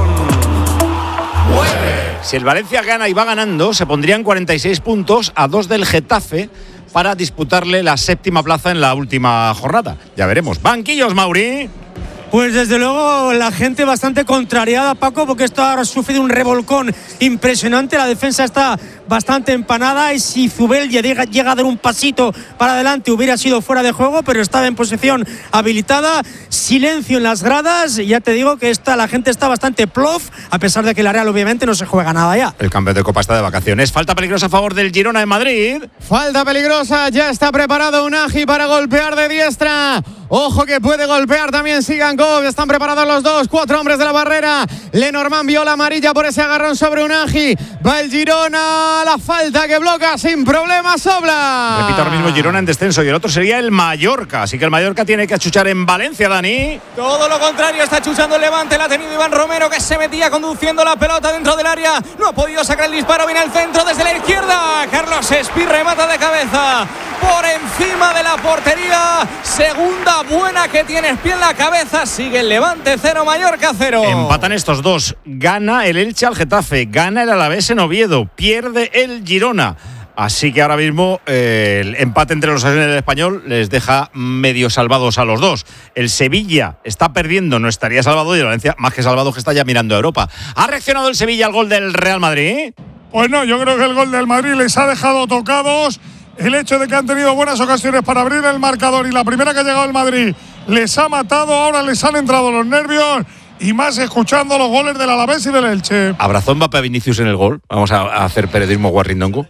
Mueve. Si el Valencia gana y va ganando, se pondrían 46 puntos a 2 del Getafe para disputarle la 7ª plaza en la última jornada. Ya veremos. Banquillos, Mauri. Pues desde luego la gente bastante contrariada, Paco, porque esto ha sufrido un revolcón impresionante. La defensa está bastante empanada y si Zubel llega a dar un pasito para adelante hubiera sido fuera de juego, pero estaba en posición habilitada. Silencio en las gradas. Y ya te digo que la gente está bastante plof, a pesar de que la Real obviamente no se juega nada ya. El campeón de Copa está de vacaciones. Falta peligrosa a favor del Girona en Madrid. Falta peligrosa, ya está preparado Unagi para golpear de diestra. Ojo que puede golpear también Sigankov. Están preparados los dos, 4 hombres de la barrera. Lenormand vio la amarilla por ese agarrón sobre Unagi. Va el Girona, la falta que bloca sin problemas Sobla. Repito, ahora mismo Girona en descenso y el otro sería el Mallorca. Así que el Mallorca tiene que achuchar en Valencia, Dani. Todo lo contrario, está achuchando el Levante. La ha tenido Iván Romero, que se metía conduciendo la pelota dentro del área. No ha podido sacar el disparo. Viene el centro desde la izquierda. Carlos Espí remata de cabeza por encima de la portería. Segunda buena que tiene Espí en la cabeza. Sigue el Levante 0, Mallorca 0. Empatan estos dos. Gana el Elche al Getafe. Gana el Alavés en Oviedo. Pierde el Girona. Así que ahora mismo el empate entre los en el Español les deja medio salvados a los dos. El Sevilla está perdiendo, no estaría salvado, y el Valencia más que salvado, que está ya mirando a Europa. ¿Ha reaccionado el Sevilla al gol del Real Madrid? Pues no, yo creo que el gol del Madrid les ha dejado tocados. El hecho de que han tenido buenas ocasiones para abrir el marcador y la primera que ha llegado el Madrid les ha matado, ahora les han entrado los nervios. Y más escuchando los goles del Alavés y del Elche. ¿Abrazó Mbappé a Vinicius en el gol? Vamos a hacer periodismo guarrindongo.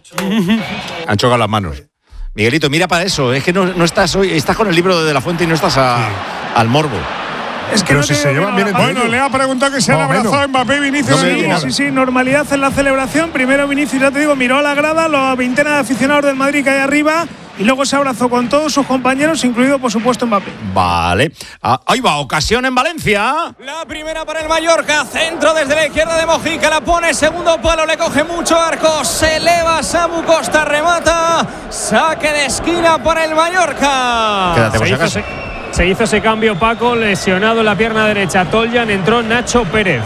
Han chocado las manos. Miguelito, mira para eso. Es que no estás hoy, estás con el libro de la Fuente y no estás al morbo. Es que pero no si se llevan bien bueno, le ha preguntado que se han abrazado Mbappé y Vinicius. Sí, normalidad en la celebración. Primero Vinicius, ya te digo, miró a la grada, la veintena de aficionados del Madrid que hay arriba, y luego se abrazó con todos sus compañeros, incluido por supuesto Mbappé. Vale. Ahí va, ocasión en Valencia. La primera para el Mallorca, centro desde la izquierda de Mojica, la pone, segundo palo, le coge mucho arco, se eleva Samu Costa, remata, saque de esquina para el Mallorca. Quédate por si acaso. Se hizo ese cambio, Paco, lesionado en la pierna derecha Toljan, entró Nacho Pérez.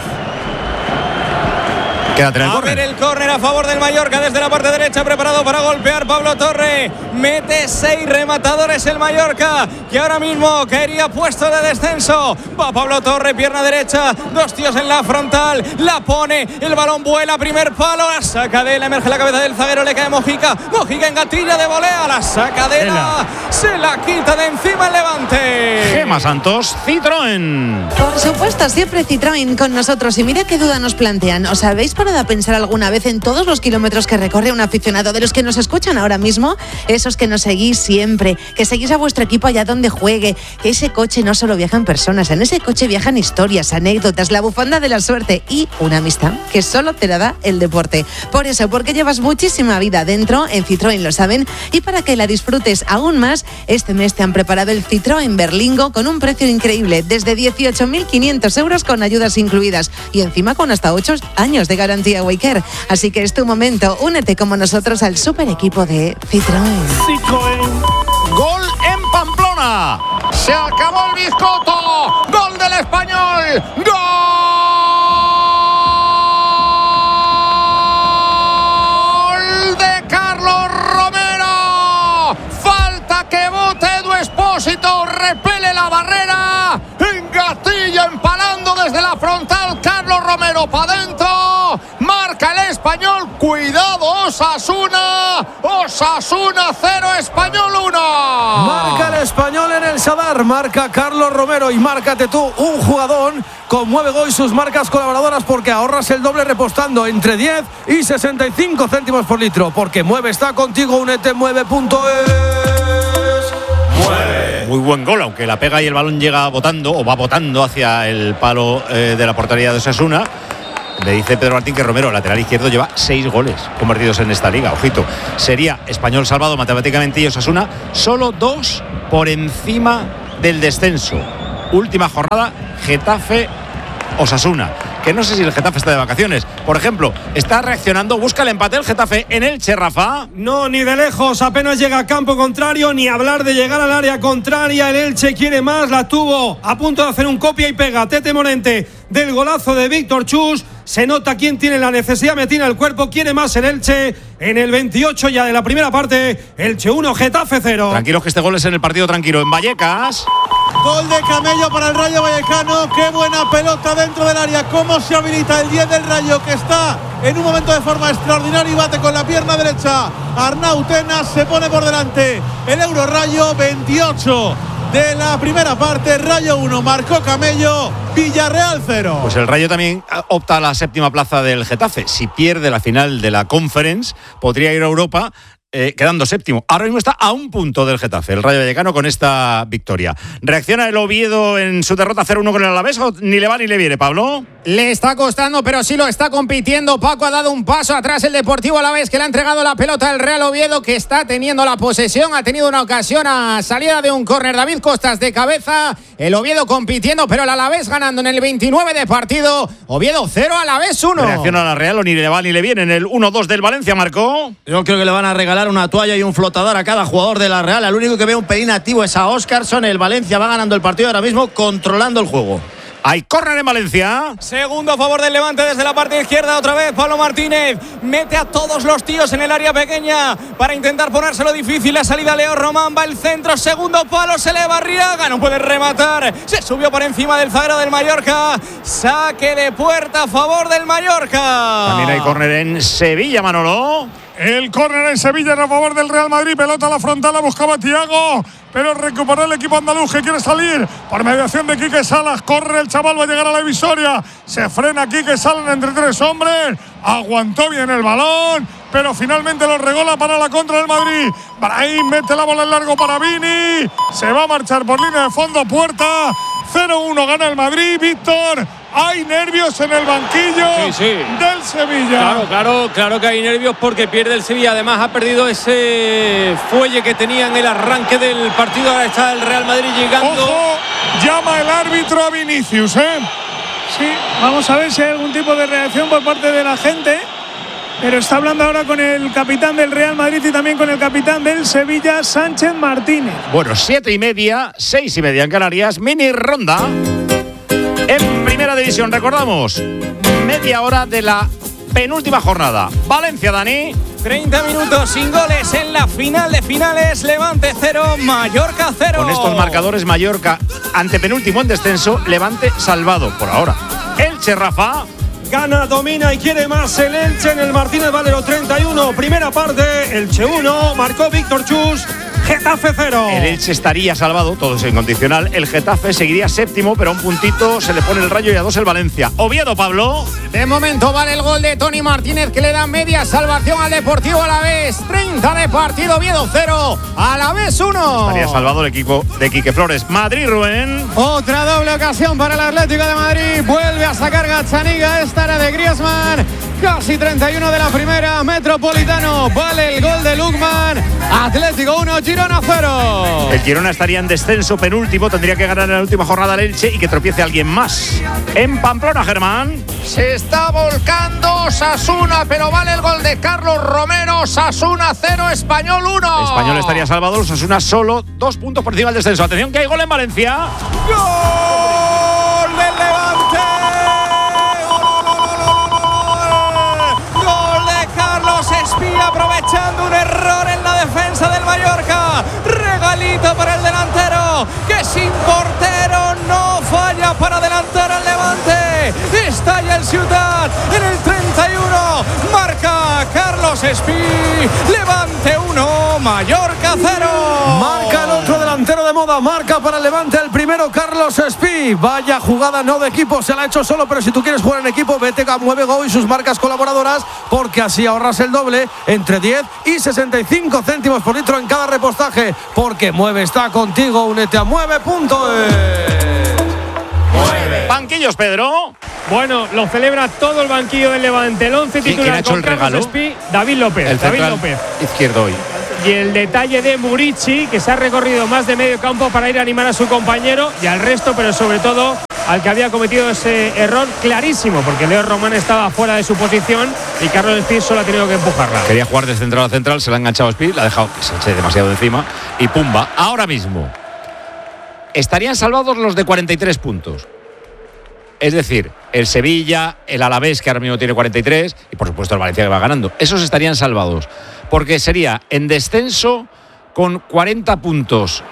Quédate en el a córner. ver el córner a favor del Mallorca desde la parte derecha, preparado para golpear Pablo Torre. Mete 6 rematadores el Mallorca, que ahora mismo caería puesto de descenso. Va Pablo Torre, pierna derecha, 2 tíos en la frontal, la pone, el balón vuela, primer palo, la saca de él, emerge la cabeza del zaguero, le cae Mojica, Mojica en gatilla de volea, la saca de él, se la quita de encima el Levante. Gemma Santos, Citroën. Por supuesto, siempre Citroën con nosotros. Y mira qué duda nos plantean. ¿Os habéis parado a pensar alguna vez en todos los kilómetros que recorre un aficionado de los que nos escuchan ahora mismo? Esos que nos seguís siempre, que seguís a vuestro equipo allá donde juegue, que ese coche no solo viajan personas, en ese coche viajan historias, anécdotas, la bufanda de la suerte y una amistad que solo te la da el deporte. Por eso, porque llevas muchísima vida dentro, en Citroën lo saben, y para que la disfrutes aún más, este mes te han preparado el Citroën Berlingo con un precio increíble, desde 18.500 euros con ayudas incluidas y encima con hasta 8 años de garantía Waycare. Así que es tu momento, únete como nosotros al super equipo de Citroën. Gol en Pamplona. Se acabó el bizcoto. Gol del Español. ¡Gol de Carlos Romero! Falta que bote Edu Expósito. Repele la barrera. Engatilla empalando desde la frontal. Carlos Romero para adentro. Marca el Español. Cuidado, Osasuna. Osasuna 0, Español 1. Marca el Español en el Sadar, marca Carlos Romero y márcate tú un jugadón con Mueve Go y sus marcas colaboradoras, porque ahorras el doble repostando entre 10 y 65 céntimos por litro. Porque Mueve está contigo, únete, mueve.es. Muy buen gol, aunque la pega y el balón llega botando o va botando hacia el palo de la portería de Osasuna. Me dice Pedro Martín que Romero, lateral izquierdo, lleva 6 goles convertidos en esta liga. Ojito, sería Español salvado matemáticamente y Osasuna solo 2 por encima del descenso. Última jornada, Getafe Osasuna, que no sé si el Getafe está de vacaciones. Por ejemplo, está reaccionando, busca el empate el Getafe en Elche, Rafa. No, ni de lejos, apenas llega a campo contrario, ni hablar de llegar al área contraria. El Elche quiere más, la tuvo a punto de hacer un copia y pega Tete Morente del golazo de Víctor Chus. Se nota quién tiene la necesidad, me tiene el cuerpo, quiere más el Elche. En el 28 ya de la primera parte, Elche 1, Getafe 0. Tranquilos que este gol es en el partido tranquilo, en Vallecas. Gol de Camello para el Rayo Vallecano. Qué buena pelota dentro del área. Cómo se habilita el 10 del Rayo, que está en un momento de forma extraordinaria y bate con la pierna derecha. Arnau Tenas se pone por delante. El Euro Rayo 28 de la primera parte. Rayo 1, marcó Camello. Villarreal 0. Pues el Rayo también opta a la séptima plaza del Getafe. Si pierde la final de la Conference, podría ir a Europa. Quedando séptimo. Ahora mismo está a un punto del Getafe, el Rayo Vallecano, con esta victoria. ¿Reacciona el Oviedo en su derrota 0-1 con el Alavés o ni le va ni le viene, Pablo? Le está costando, pero sí lo está compitiendo. Paco ha dado un paso atrás el Deportivo Alavés, que le ha entregado la pelota al Real Oviedo, que está teniendo la posesión. Ha tenido una ocasión a salida de un córner. David Costas de cabeza. El Oviedo compitiendo, pero el Alavés ganando en el 29 de partido. Oviedo 0, Alavés 1. ¿Reacciona la Real o ni le va ni le viene en el 1-2 del Valencia, Marcó? Yo creo que le van a regalar una toalla y un flotador a cada jugador de la Real. El único que ve un pelín activo es a Óscarson. El Valencia va ganando el partido ahora mismo, controlando el juego. Hay córner en Valencia. Segundo a favor del Levante desde la parte izquierda. Otra vez Pablo Martínez mete a todos los tíos en el área pequeña para intentar ponérselo difícil. La salida Leo Román, va el centro, segundo palo, se le va Arriaga, no puede rematar. Se subió por encima del zaguero del Mallorca. Saque de puerta a favor del Mallorca. También hay córner en Sevilla, Manolo. El córner en Sevilla a favor del Real Madrid. Pelota a la frontal, la buscaba Thiago, pero recuperó el equipo andaluz, que quiere salir por mediación de Quique Salas. Corre el chaval, va a llegar a la divisoria. Se frena Quique Salas entre 3 hombres. Aguantó bien el balón, pero finalmente lo regola para la contra del Madrid. Brahim mete la bola en largo para Vini. Se va a marchar por línea de fondo, puerta. 0-1 gana el Madrid, Víctor. Hay nervios en el banquillo del Sevilla. Claro que hay nervios porque pierde el Sevilla. Además ha perdido ese fuelle que tenía en el arranque del partido. Ahora está el Real Madrid llegando. Ojo, llama el árbitro a Vinicius, Sí, vamos a ver si hay algún tipo de reacción por parte de la gente. Pero está hablando ahora con el capitán del Real Madrid y también con el capitán del Sevilla, Sánchez Martínez. Bueno, 7:30, 6:30 en Canarias, mini ronda. En Primera División, recordamos, media hora de la penúltima jornada. Valencia, Dani. 30 minutos sin goles en la final de finales. Levante 0, Mallorca 0. Con estos marcadores, Mallorca antepenúltimo en descenso, Levante salvado por ahora. Elche, Rafa. Gana, domina y quiere más el Elche en el Martínez Valero 31. Primera parte, Elche 1, marcó Víctor Chus. Getafe 0. El Elche estaría salvado, todo es incondicional. El Getafe seguiría séptimo, pero a un puntito se le pone el Rayo y a 2 el Valencia. Oviedo, Pablo. De momento vale el gol de Tony Martínez, que le da media salvación al Deportivo Alavés. 30 de partido, Oviedo 0, Alavés 1. Estaría salvado el equipo de Quique Flores. Madrid, Rubén. Otra doble ocasión para el Atlético de Madrid. Vuelve a sacar Gazzaniga. Esta era de Griezmann. Casi 31 de la primera. Metropolitano. Vale el gol de Lukman. Atlético 1, Girona 0. El Girona estaría en descenso penúltimo. Tendría que ganar en la última jornada el Elche y que tropiece alguien más. En Pamplona, Germán. Se está volcando Osasuna, pero vale el gol de Carlos Romero. Osasuna 0, Español 1. Español estaría salvado. Osasuna solo 2 puntos por encima del descenso. Atención que hay gol en Valencia. ¡Gol del Levante! ¡Gol de Carlos Espía, aprovechando un error en la defensa del Mallorca! Regalito para el delantero, que sin portero no falla para adelantar al Levante. Estalla el Ciutat en el 31. Marca Carlos Espí. Levante 1, Mallorca 0. Marca el otro delantero de moda. Marca para el Levante el primero, Carlos Espí. Vaya jugada, no de equipo, se la ha hecho solo, pero si tú quieres jugar en equipo, vete a Mueve Go y sus marcas colaboradoras, porque así ahorras el doble, entre 10 y 65 céntimos por litro en cada repostaje. Porque Mueve está contigo. Únete a Mueve.es. Banquillos, Pedro. Bueno, lo celebra todo el banquillo del Levante. El 11 titular. ¿Quién ha hecho el regalo? Espí, David López. El David central López. izquierdo hoy. Y el detalle de Murici, que se ha recorrido más de medio campo para ir a animar a su compañero y al resto, pero sobre todo al que había cometido ese error clarísimo, porque Leo Román estaba fuera de su posición y Carlos Espí solo ha tenido que empujarla. Quería jugar de central a central, se la ha enganchado a Espí, la ha dejado que se eche demasiado encima y pumba. Ahora mismo estarían salvados los de 43 puntos. Es decir, el Sevilla, el Alavés, que ahora mismo tiene 43, y por supuesto el Valencia, que va ganando. Esos estarían salvados, porque sería en descenso con 40 puntos.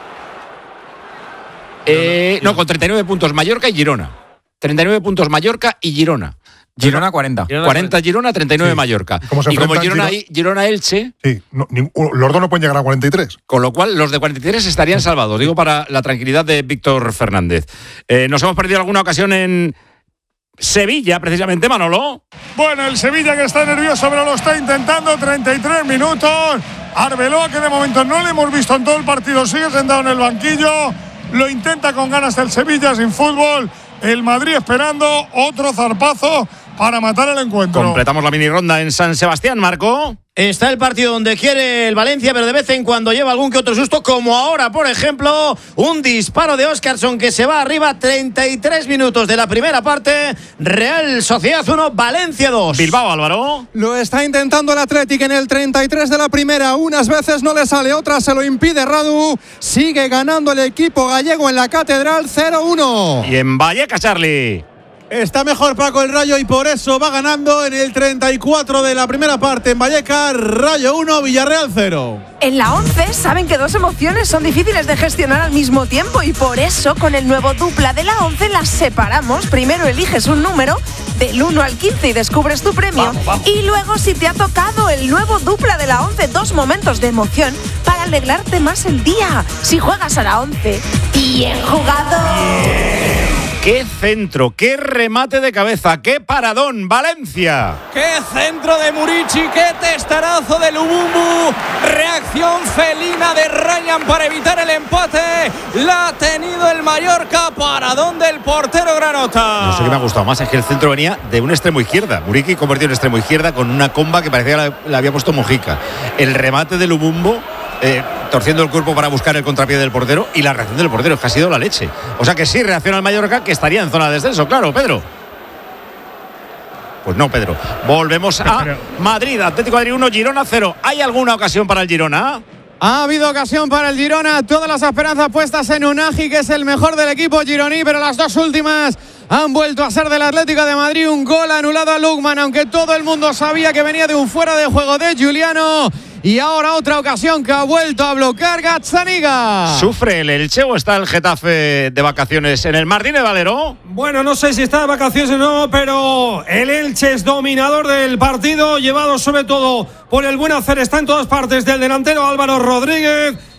Con 39 puntos Mallorca y Girona. 39 puntos Mallorca y Girona. Girona 40. 40 Girona, 39 Sí. Mallorca. Como se Y como enfrentan Girona-Elche, Sí, los dos no pueden llegar a 43. con lo cual los de 43 estarían salvados. Digo, para la tranquilidad de Víctor Fernández. Nos hemos perdido alguna ocasión en Sevilla, precisamente, Manolo. Bueno, el Sevilla, que está nervioso, pero lo está intentando. 33 minutos. Arbeloa, que de momento no le hemos visto en todo el partido, sigue sentado en el banquillo. Lo intenta con ganas el Sevilla, sin fútbol. El Madrid esperando otro zarpazo para matar el encuentro. Completamos la mini ronda en San Sebastián, Marco. Está el partido donde quiere el Valencia, pero de vez en cuando lleva algún que otro susto, como ahora, por ejemplo, un disparo de Óscarson que se va arriba. 33 minutos de la primera parte. Real Sociedad 1, Valencia 2. Bilbao, Álvaro. Lo está intentando el Athletic en el 33 de la primera. Unas veces no le sale, otras se lo impide Radu. Sigue ganando el equipo gallego en la Catedral 0-1. Y en Vallecas, Charlie. Está mejor Paco el Rayo y por eso va ganando en el 34 de la primera parte en Vallecas. Rayo 1, Villarreal 0. En la 11 saben que 2 emociones son difíciles de gestionar al mismo tiempo y por eso con el nuevo dupla de la 11 las separamos. Primero eliges un número del 1 al 15 y descubres tu premio. Vamos. Y luego, si te ha tocado el nuevo dupla de la 11, 2 momentos de emoción para alegrarte más el día. Si juegas a la 11, bien jugado. ¡Qué centro! ¡Qué remate de cabeza! ¡Qué paradón! ¡Valencia! ¡Qué centro de Murici! ¡Qué testarazo de Lubumbu! Reacción felina de Ryan para evitar el empate. La ha tenido el Mallorca. Paradón del portero Granota. No sé qué me ha gustado más, es que el centro venía de un extremo izquierda. Murici convirtió en extremo izquierda con una comba que parecía que la había puesto Mojica. El remate de Lubumbu, torciendo el cuerpo para buscar el contrapié del portero, y la reacción del portero, que ha sido la leche. O sea que sí reacciona el Mallorca, que estaría en zona de descenso, claro, Pedro. Pues no, Pedro. Volvemos a Madrid. Atlético de Madrid 1, Girona 0. ¿Hay alguna ocasión para el Girona? Ha habido ocasión para el Girona, todas las esperanzas puestas en Unagi, que es el mejor del equipo gironí, pero las 2 últimas han vuelto a ser del Atlético de Madrid. Un gol anulado a Lukman, aunque todo el mundo sabía que venía de un fuera de juego de Giuliano. Y ahora otra ocasión que ha vuelto a bloquear Gazzaniga. ¿Sufre el Elche o está el Getafe de vacaciones en el Martínez Valero? Bueno, no sé si está de vacaciones o no, pero el Elche es dominador del partido, llevado sobre todo por el buen hacer. Está en todas partes del delantero Álvaro Rodríguez.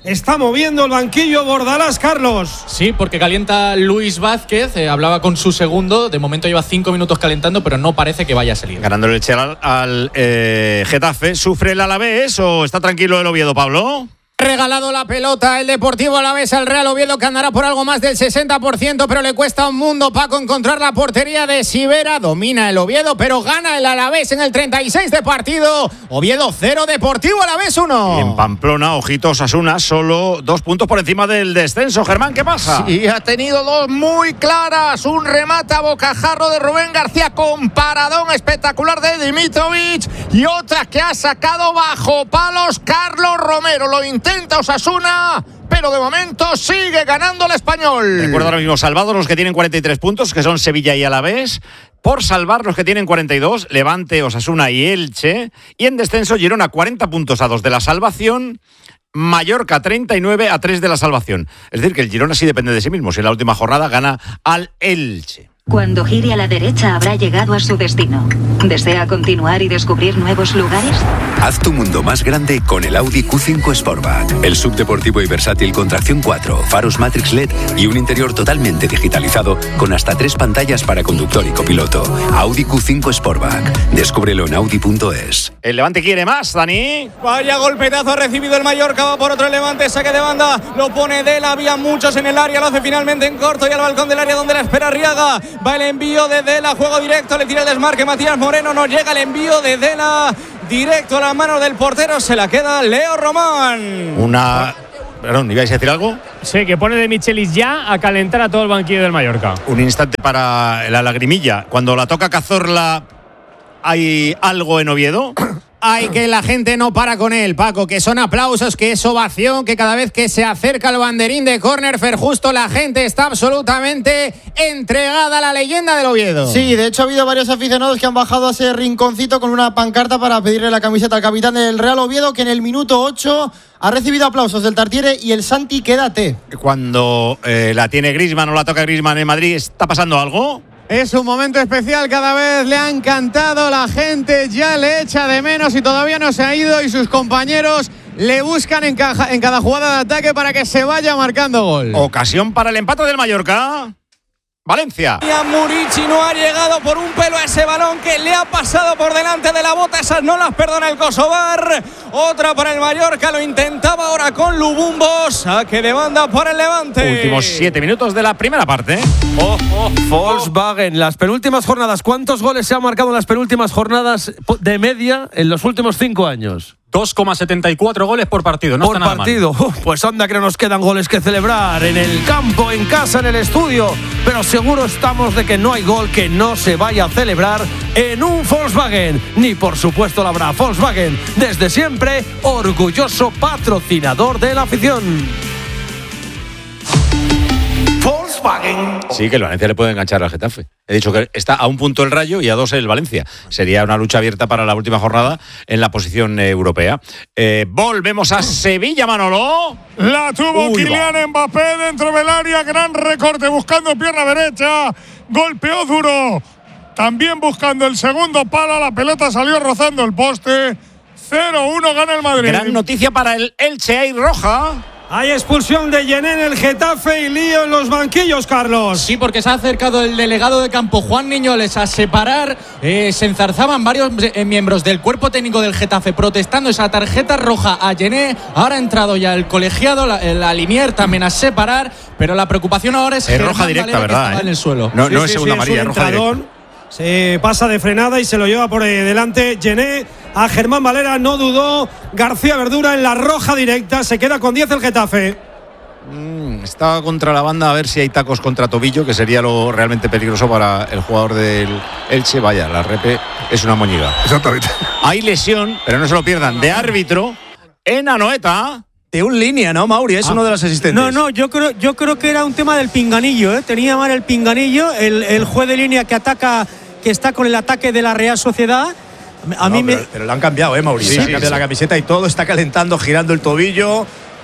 está moviendo el banquillo Bordalás, Carlos. Sí, porque calienta Luis Vázquez, hablaba con su segundo, de momento lleva 5 minutos calentando, pero no parece que vaya a salir. Ganándole el Chelsea al Getafe. ¿Sufre el Alavés o está tranquilo el Oviedo, Pablo? Regalado la pelota el Deportivo Alavés al Real Oviedo, que andará por algo más del 60%, pero le cuesta un mundo, Paco, encontrar la portería de Sivera. Domina el Oviedo, pero gana el Alavés en el 36 de partido. Oviedo 0, Deportivo Alavés 1. En Pamplona, ojitos, Osasuna, solo 2 puntos por encima del descenso. Germán, ¿qué pasa? Sí, ha tenido 2 muy claras. Un remate a bocajarro de Rubén García con paradón espectacular de Dimitrovic, y otra que ha sacado bajo palos Carlos Romero. Lo intenta Osasuna, pero de momento sigue ganando el Español. Recuerdo ahora mismo salvados los que tienen 43 puntos, que son Sevilla y Alavés. Por salvar los que tienen 42, Levante, Osasuna y Elche. Y en descenso, Girona 40 puntos a 2 de la salvación. Mallorca 39 a 3 de la salvación. Es decir, que el Girona sí depende de sí mismo. Si en la última jornada gana al Elche. Cuando gire a la derecha habrá llegado a su destino. ¿Desea continuar y descubrir nuevos lugares? Haz tu mundo más grande con el Audi Q5 Sportback. El subdeportivo y versátil con tracción 4, faros Matrix LED y un interior totalmente digitalizado con hasta 3 pantallas para conductor y copiloto. Audi Q5 Sportback. Descúbrelo en Audi.es. El Levante quiere más, Dani. Vaya golpetazo ha recibido el Mallorca, va por otro el Levante, saque de banda, lo pone Dela, había muchos en el área, lo hace finalmente en corto y al balcón del área donde la espera Arriaga. Va el envío de Dela, juego directo, le tira el desmarque Matías Moreno, no llega el envío de Dela, directo a las manos del portero, se la queda Leo Román. Perdón, ¿ibais a decir algo? Sí, que pone de Michelis ya a calentar a todo el banquillo del Mallorca. Un instante para la lagrimilla. Cuando la toca Cazorla, ¿hay algo en Oviedo? Ay, que la gente no para con él, Paco, que son aplausos, que es ovación, que cada vez que se acerca el banderín de córner, Ferjusto, la gente está absolutamente entregada a la leyenda del Oviedo. Sí, de hecho ha habido varios aficionados que han bajado a ese rinconcito con una pancarta para pedirle la camiseta al capitán del Real Oviedo, que en el minuto 8 ha recibido aplausos del Tartiere y el Santi quédate. Cuando la tiene Griezmann o la toca Griezmann en Madrid, ¿está pasando algo? Es un momento especial, cada vez le ha encantado, la gente ya le echa de menos y todavía no se ha ido y sus compañeros le buscan en cada jugada de ataque para que se vaya marcando gol. Ocasión para el empate del Mallorca. Valencia. Y a Murici no ha llegado por un pelo a ese balón que le ha pasado por delante de la bota. Esas no las perdona el Kosovar. Otra para el Mallorca, lo intentaba ahora con Lubumbo. Saque de banda por el Levante. Últimos 7 minutos de la primera parte. Volkswagen, las penúltimas jornadas. ¿Cuántos goles se han marcado en las penúltimas jornadas de media en los últimos 5 años? 2,74 goles por partido, no por está nada partido. mal. Pues anda que no nos quedan goles que celebrar en el campo, en casa, en el estudio, pero seguro estamos de que no hay gol que no se vaya a celebrar en un Volkswagen, ni por supuesto la habrá. Volkswagen, desde siempre, orgulloso patrocinador de la afición. Volkswagen. Sí, que el Valencia le puede enganchar al Getafe. He dicho que está a 1 punto el Rayo y a 2 el Valencia. Sería una lucha abierta para la última jornada en la posición europea. Volvemos a Sevilla, Manolo. La tuvo Kylian Mbappé dentro del área. Gran recorte buscando pierna derecha. Golpeó duro. También buscando el segundo palo. La pelota salió rozando el poste. 0-1 gana el Madrid. Gran noticia para el Elche. Hay roja. Hay expulsión de Yené en el Getafe y lío en los banquillos, Carlos. Sí, porque se ha acercado el delegado de campo, Juan Niñoles, a separar. Se enzarzaban varios miembros del cuerpo técnico del Getafe protestando esa tarjeta roja a Yené. Ahora ha entrado ya el colegiado, la Linier también a separar, pero la preocupación ahora es roja directa, Valera, ¿verdad? Que estaba en el suelo. No, no es segunda amarilla, roja directa. Se pasa de frenada y se lo lleva por delante Yené. A Germán Valera no dudó. García Verdura en la roja directa. Se queda con 10 el Getafe. Está contra la banda a ver si hay tacos contra tobillo, que sería lo realmente peligroso para el jugador del Elche. Vaya, la repe es una moñiga. Exactamente. Hay lesión, pero no se lo pierdan, de árbitro en Anoeta. De un línea, ¿no, Mauri? Es uno de los asistentes. No, yo creo que era un tema del pinganillo, ¿eh? Tenía mal el pinganillo, el juez de línea que ataca, que está con el ataque de la Real Sociedad. Pero lo han cambiado, Mauri. Sí, ha cambiado la camiseta y todo, está calentando, girando el tobillo.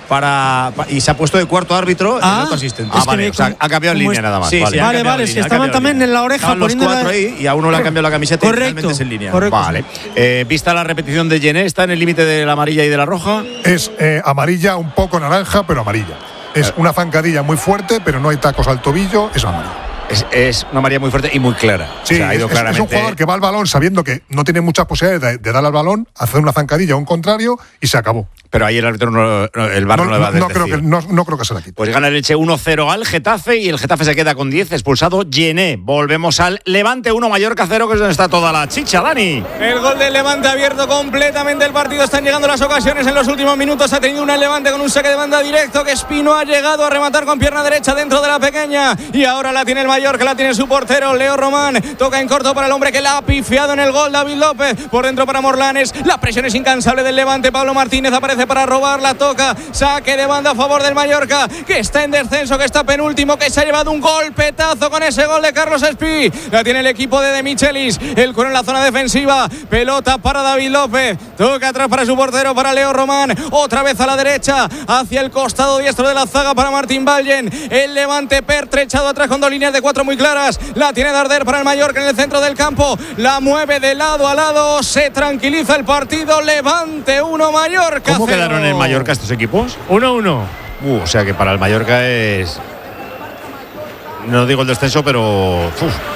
y se ha puesto de cuarto árbitro en otro asistente. Vale, o sea, ha cambiado en línea nada más. Sí, vale, si estaban también en la oreja estaban los poniendo cuatro ahí y a uno le ha cambiado la camiseta y realmente es en línea. Vale. Vista la repetición de Gené, ¿está en el límite de la amarilla y de la roja? Es amarilla, un poco naranja, pero amarilla. Es una zancadilla muy fuerte, pero no hay tacos al tobillo, es amarilla. Es una amarilla muy fuerte y muy clara. Sí, o sea, ha ido claramente. Es un jugador que va al balón sabiendo que no tiene muchas posibilidades de dar al balón, hacer una zancadilla o un contrario y se acabó. Pero ahí el árbitro el VAR no le va a decir. No creo que se la quite. Pues gana el Elche 1-0 al Getafe y el Getafe se queda con 10, expulsado Gené. Volvemos al Levante 1, Mallorca 0, que es donde está toda la chicha, Dani. El gol del Levante ha abierto completamente el partido. Están llegando las ocasiones en los últimos minutos. Ha tenido una el Levante con un saque de banda directo que Espino ha llegado a rematar con pierna derecha dentro de la pequeña. Y ahora la tiene el Mallorca, la tiene su portero, Leo Román. Toca en corto para el hombre que la ha pifiado en el gol, David López. Por dentro para Morlanes. La presión es incansable del Levante. Pablo Martínez aparece para robarla. Toca, saque de banda a favor del Mallorca, que está en descenso, que está penúltimo, que se ha llevado un golpetazo con ese gol de Carlos Espí. La tiene el equipo de Michelis, el cuero en la zona defensiva, pelota para David López, toca atrás para su portero, para Leo Román, otra vez a la derecha, hacia el costado diestro de la zaga para Martín Vallen. El Levante pertrechado atrás con dos líneas de 4 muy claras, la tiene Darder para el Mallorca en el centro del campo, la mueve de lado a lado, se tranquiliza el partido. Levante 1, Mallorca 0. ¿Cómo quedaron en Mallorca estos equipos? 1-1. O sea que para el Mallorca es, no digo el descenso, pero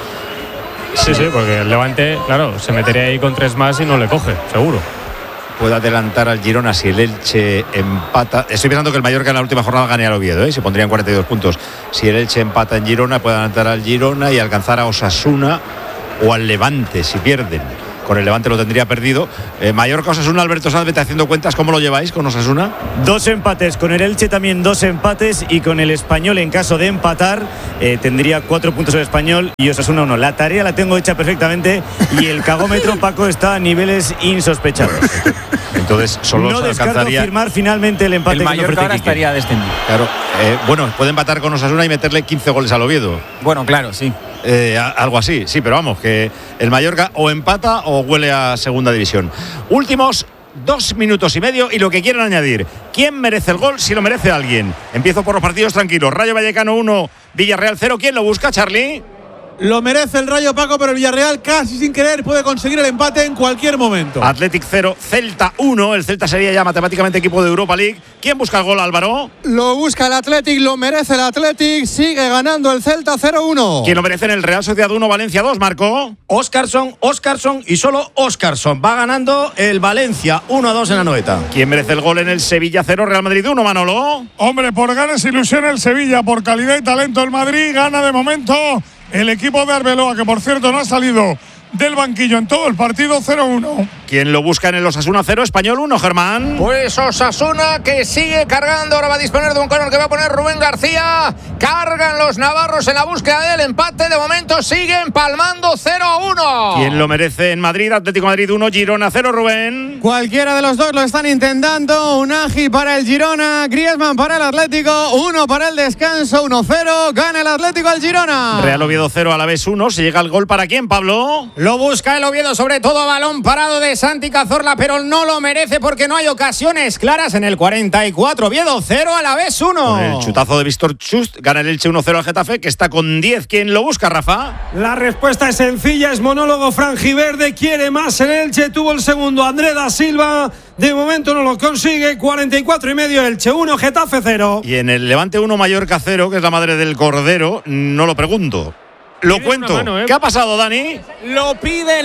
Sí, porque el Levante, claro, se metería ahí con 3 más y no le coge, seguro. Puede adelantar al Girona si el Elche empata. Estoy pensando que el Mallorca en la última jornada gane al Oviedo, se pondrían 42 puntos. Si el Elche empata en Girona, puede adelantar al Girona y alcanzar a Osasuna o al Levante si pierden. Con el Levante lo tendría perdido. Mallorca, Osasuna, Alberto Sanz, vete haciendo cuentas. ¿Cómo lo lleváis con Osasuna? 2 empates, con el Elche también 2 empates y con el Español, en caso de empatar, tendría 4 puntos el Español y Osasuna 1. La tarea la tengo hecha perfectamente y el cagómetro, Paco, está a niveles insospechados. Entonces solo no se descarto alcanzaría firmar finalmente el empate. El Mallorca ahora estaría descendido. Claro, bueno, puede empatar con Osasuna y meterle 15 goles al Oviedo. Bueno, claro, sí. Algo así, sí, pero vamos, que el Mallorca o empata o huele a segunda división. Últimos 2 minutos y medio y lo que quieran añadir. ¿Quién merece el gol? Si lo merece alguien. Empiezo por los partidos tranquilos. Rayo Vallecano 1, Villarreal 0. ¿Quién lo busca, Charlie? Lo merece el Rayo, Paco, pero el Villarreal casi sin querer puede conseguir el empate en cualquier momento. Athletic 0, Celta 1. El Celta sería ya matemáticamente equipo de Europa League. ¿Quién busca el gol, Álvaro? Lo busca el Athletic, lo merece el Athletic. Sigue ganando el Celta 0-1. ¿Quién lo merece en el Real Sociedad 1, Valencia 2, Marco? Óscarson y solo Óscarson. Va ganando el Valencia 1-2 en la Noeta. ¿Quién merece el gol en el Sevilla 0, Real Madrid 1, Manolo? Hombre, por ganas, ilusión el Sevilla, por calidad y talento el Madrid. Gana de momento el equipo de Arbeloa, que por cierto no ha salido del banquillo en todo el partido. 0-1. ¿Quién lo busca en el Osasuna 0, Español 1, Germán? Pues Osasuna, que sigue cargando. Ahora va a disponer de un córner que va a poner Rubén García. Cargan los navarros en la búsqueda del empate. De momento siguen palmando 0-1. ¿Quién lo merece en Madrid? Atlético Madrid 1, Girona 0, Rubén. Cualquiera de los dos lo están intentando. Unagi para el Girona, Griezmann para el Atlético. 1 para el descanso, 1-0. Gana el Atlético al Girona. Real Oviedo 0, Alavés 1. ¿Se llega el gol para quién, Pablo? Lo busca el Oviedo, sobre todo a balón parado de Santi Cazorla, pero no lo merece porque no hay ocasiones claras en el 44. Oviedo 0, Alavés 1. Con el chutazo de Víctor Chust, gana el Elche 1-0 al Getafe, que está con 10. ¿Quién lo busca, Rafa? La respuesta es sencilla, es monólogo franjiverde. Quiere más el Elche, tuvo el segundo André da Silva. De momento no lo consigue. 44,5 Elche 1, Getafe 0. Y en el Levante 1, Mallorca 0, que es la madre del Cordero, no lo pregunto. Lo cuento. ¿Qué ha pasado, Dani? Lo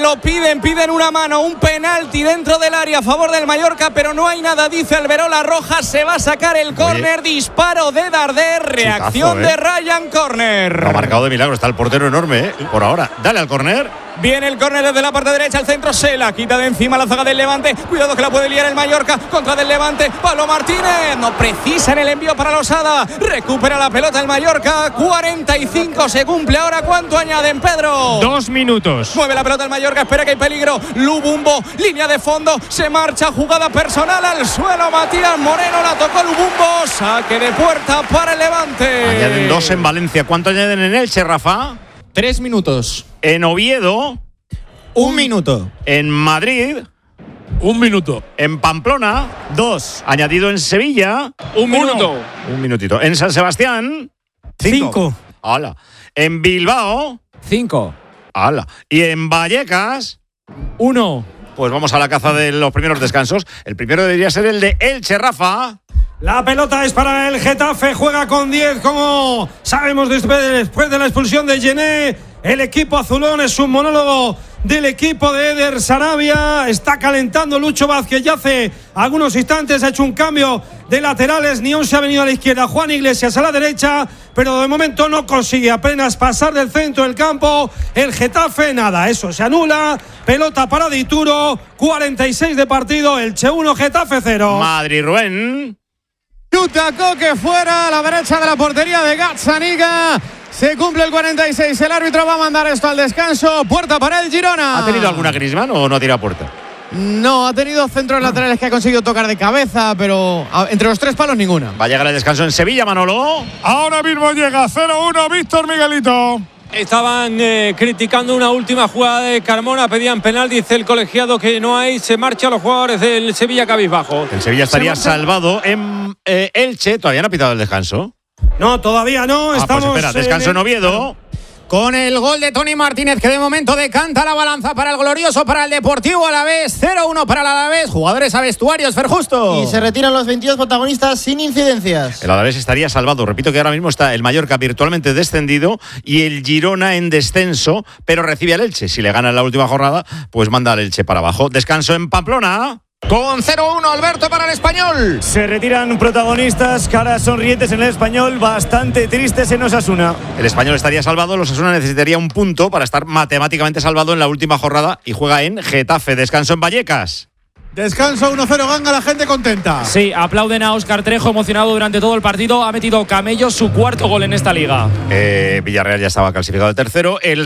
piden una mano, un penalti dentro del área a favor del Mallorca, pero no hay nada, dice Alberola Rojas. Se va a sacar el córner, disparo de Darder, reacción de Ryan, córner. Lo ha marcado de milagro, está el portero enorme, por ahora. Dale al córner. Viene el córner desde la parte derecha, al centro se la quita de encima la zaga del Levante. Cuidado que la puede liar el Mallorca contra del Levante. Pablo Martínez no precisa en el envío para Losada. Recupera la pelota el Mallorca. 45 se cumple ahora. ¿Cuánto añaden, Pedro? 2 minutos. Mueve la pelota el Mallorca, espera que hay peligro. Lubumbo, línea de fondo, se marcha, jugada personal al suelo. Matías Moreno la tocó Lubumbo. Saque de puerta para el Levante. Añaden 2 en Valencia. ¿Cuánto añaden en Elche, Rafa? 3 minutos. En Oviedo, 1 minuto. En Madrid, 1 minuto. En Pamplona, 2. Añadido en Sevilla, 1 minuto. Un minutito. En San Sebastián, 5. ¡Hala! En Bilbao, 5. ¡hala! Y en Vallecas, 1. Pues vamos a la caza de los primeros descansos. El primero debería ser el de Elche, Rafa. La pelota es para el Getafe, juega con 10, como sabemos después de la expulsión de Gené. El equipo azulón, es un monólogo del equipo de Eder Sarabia. Está calentando Lucho Vázquez ya hace algunos instantes. Ha hecho un cambio de laterales. Nión se ha venido a la izquierda, Juan Iglesias a la derecha, pero de momento no consigue apenas pasar del centro del campo. El Getafe, nada, eso se anula. Pelota para Dituro, 46 de partido, Elche 1, Getafe 0. Madrid, Rubén. Yuta Koke fuera a la derecha de la portería de Gazzaniga. Se cumple el 46. El árbitro va a mandar esto al descanso. Puerta para el Girona. ¿Ha tenido alguna Griezmann o no ha tirado puerta? No, ha tenido centros laterales que ha conseguido tocar de cabeza, pero entre los 3 palos ninguna. Va a llegar el descanso en Sevilla, Manolo. Ahora mismo llega 0-1 Víctor Miguelito. Estaban criticando una última jugada de Carmona, pedían penal, dice el colegiado que no hay, se marchan los jugadores del Sevilla cabizbajo. El Sevilla estaría salvado en Elche, todavía no ha pitado el descanso. No, todavía no, estamos… Pues espera, descanso en Oviedo. Con el gol de Tony Martínez, que de momento decanta la balanza para el glorioso, para el Deportivo Alavés. 0-1 para el Alavés. Jugadores a vestuarios, Fer Justo. Y se retiran los 22 protagonistas sin incidencias. El Alavés estaría salvado. Repito que ahora mismo está el Mallorca virtualmente descendido y el Girona en descenso, pero recibe al Elche. Si le gana en la última jornada, pues manda al Elche para abajo. Descanso en Pamplona. Con 0-1 Alberto para el Español. Se retiran protagonistas, caras sonrientes en el Español, bastante tristes en Osasuna. El Español estaría salvado, el Osasuna necesitaría un punto para estar matemáticamente salvado en la última jornada y juega en Getafe. Descanso en Vallecas. Descanso 1-0, ganga, la gente contenta. Sí, aplauden a Óscar Trejo, emocionado durante todo el partido. Ha metido Camello su 4º gol en esta liga. Villarreal ya estaba clasificado de tercero. El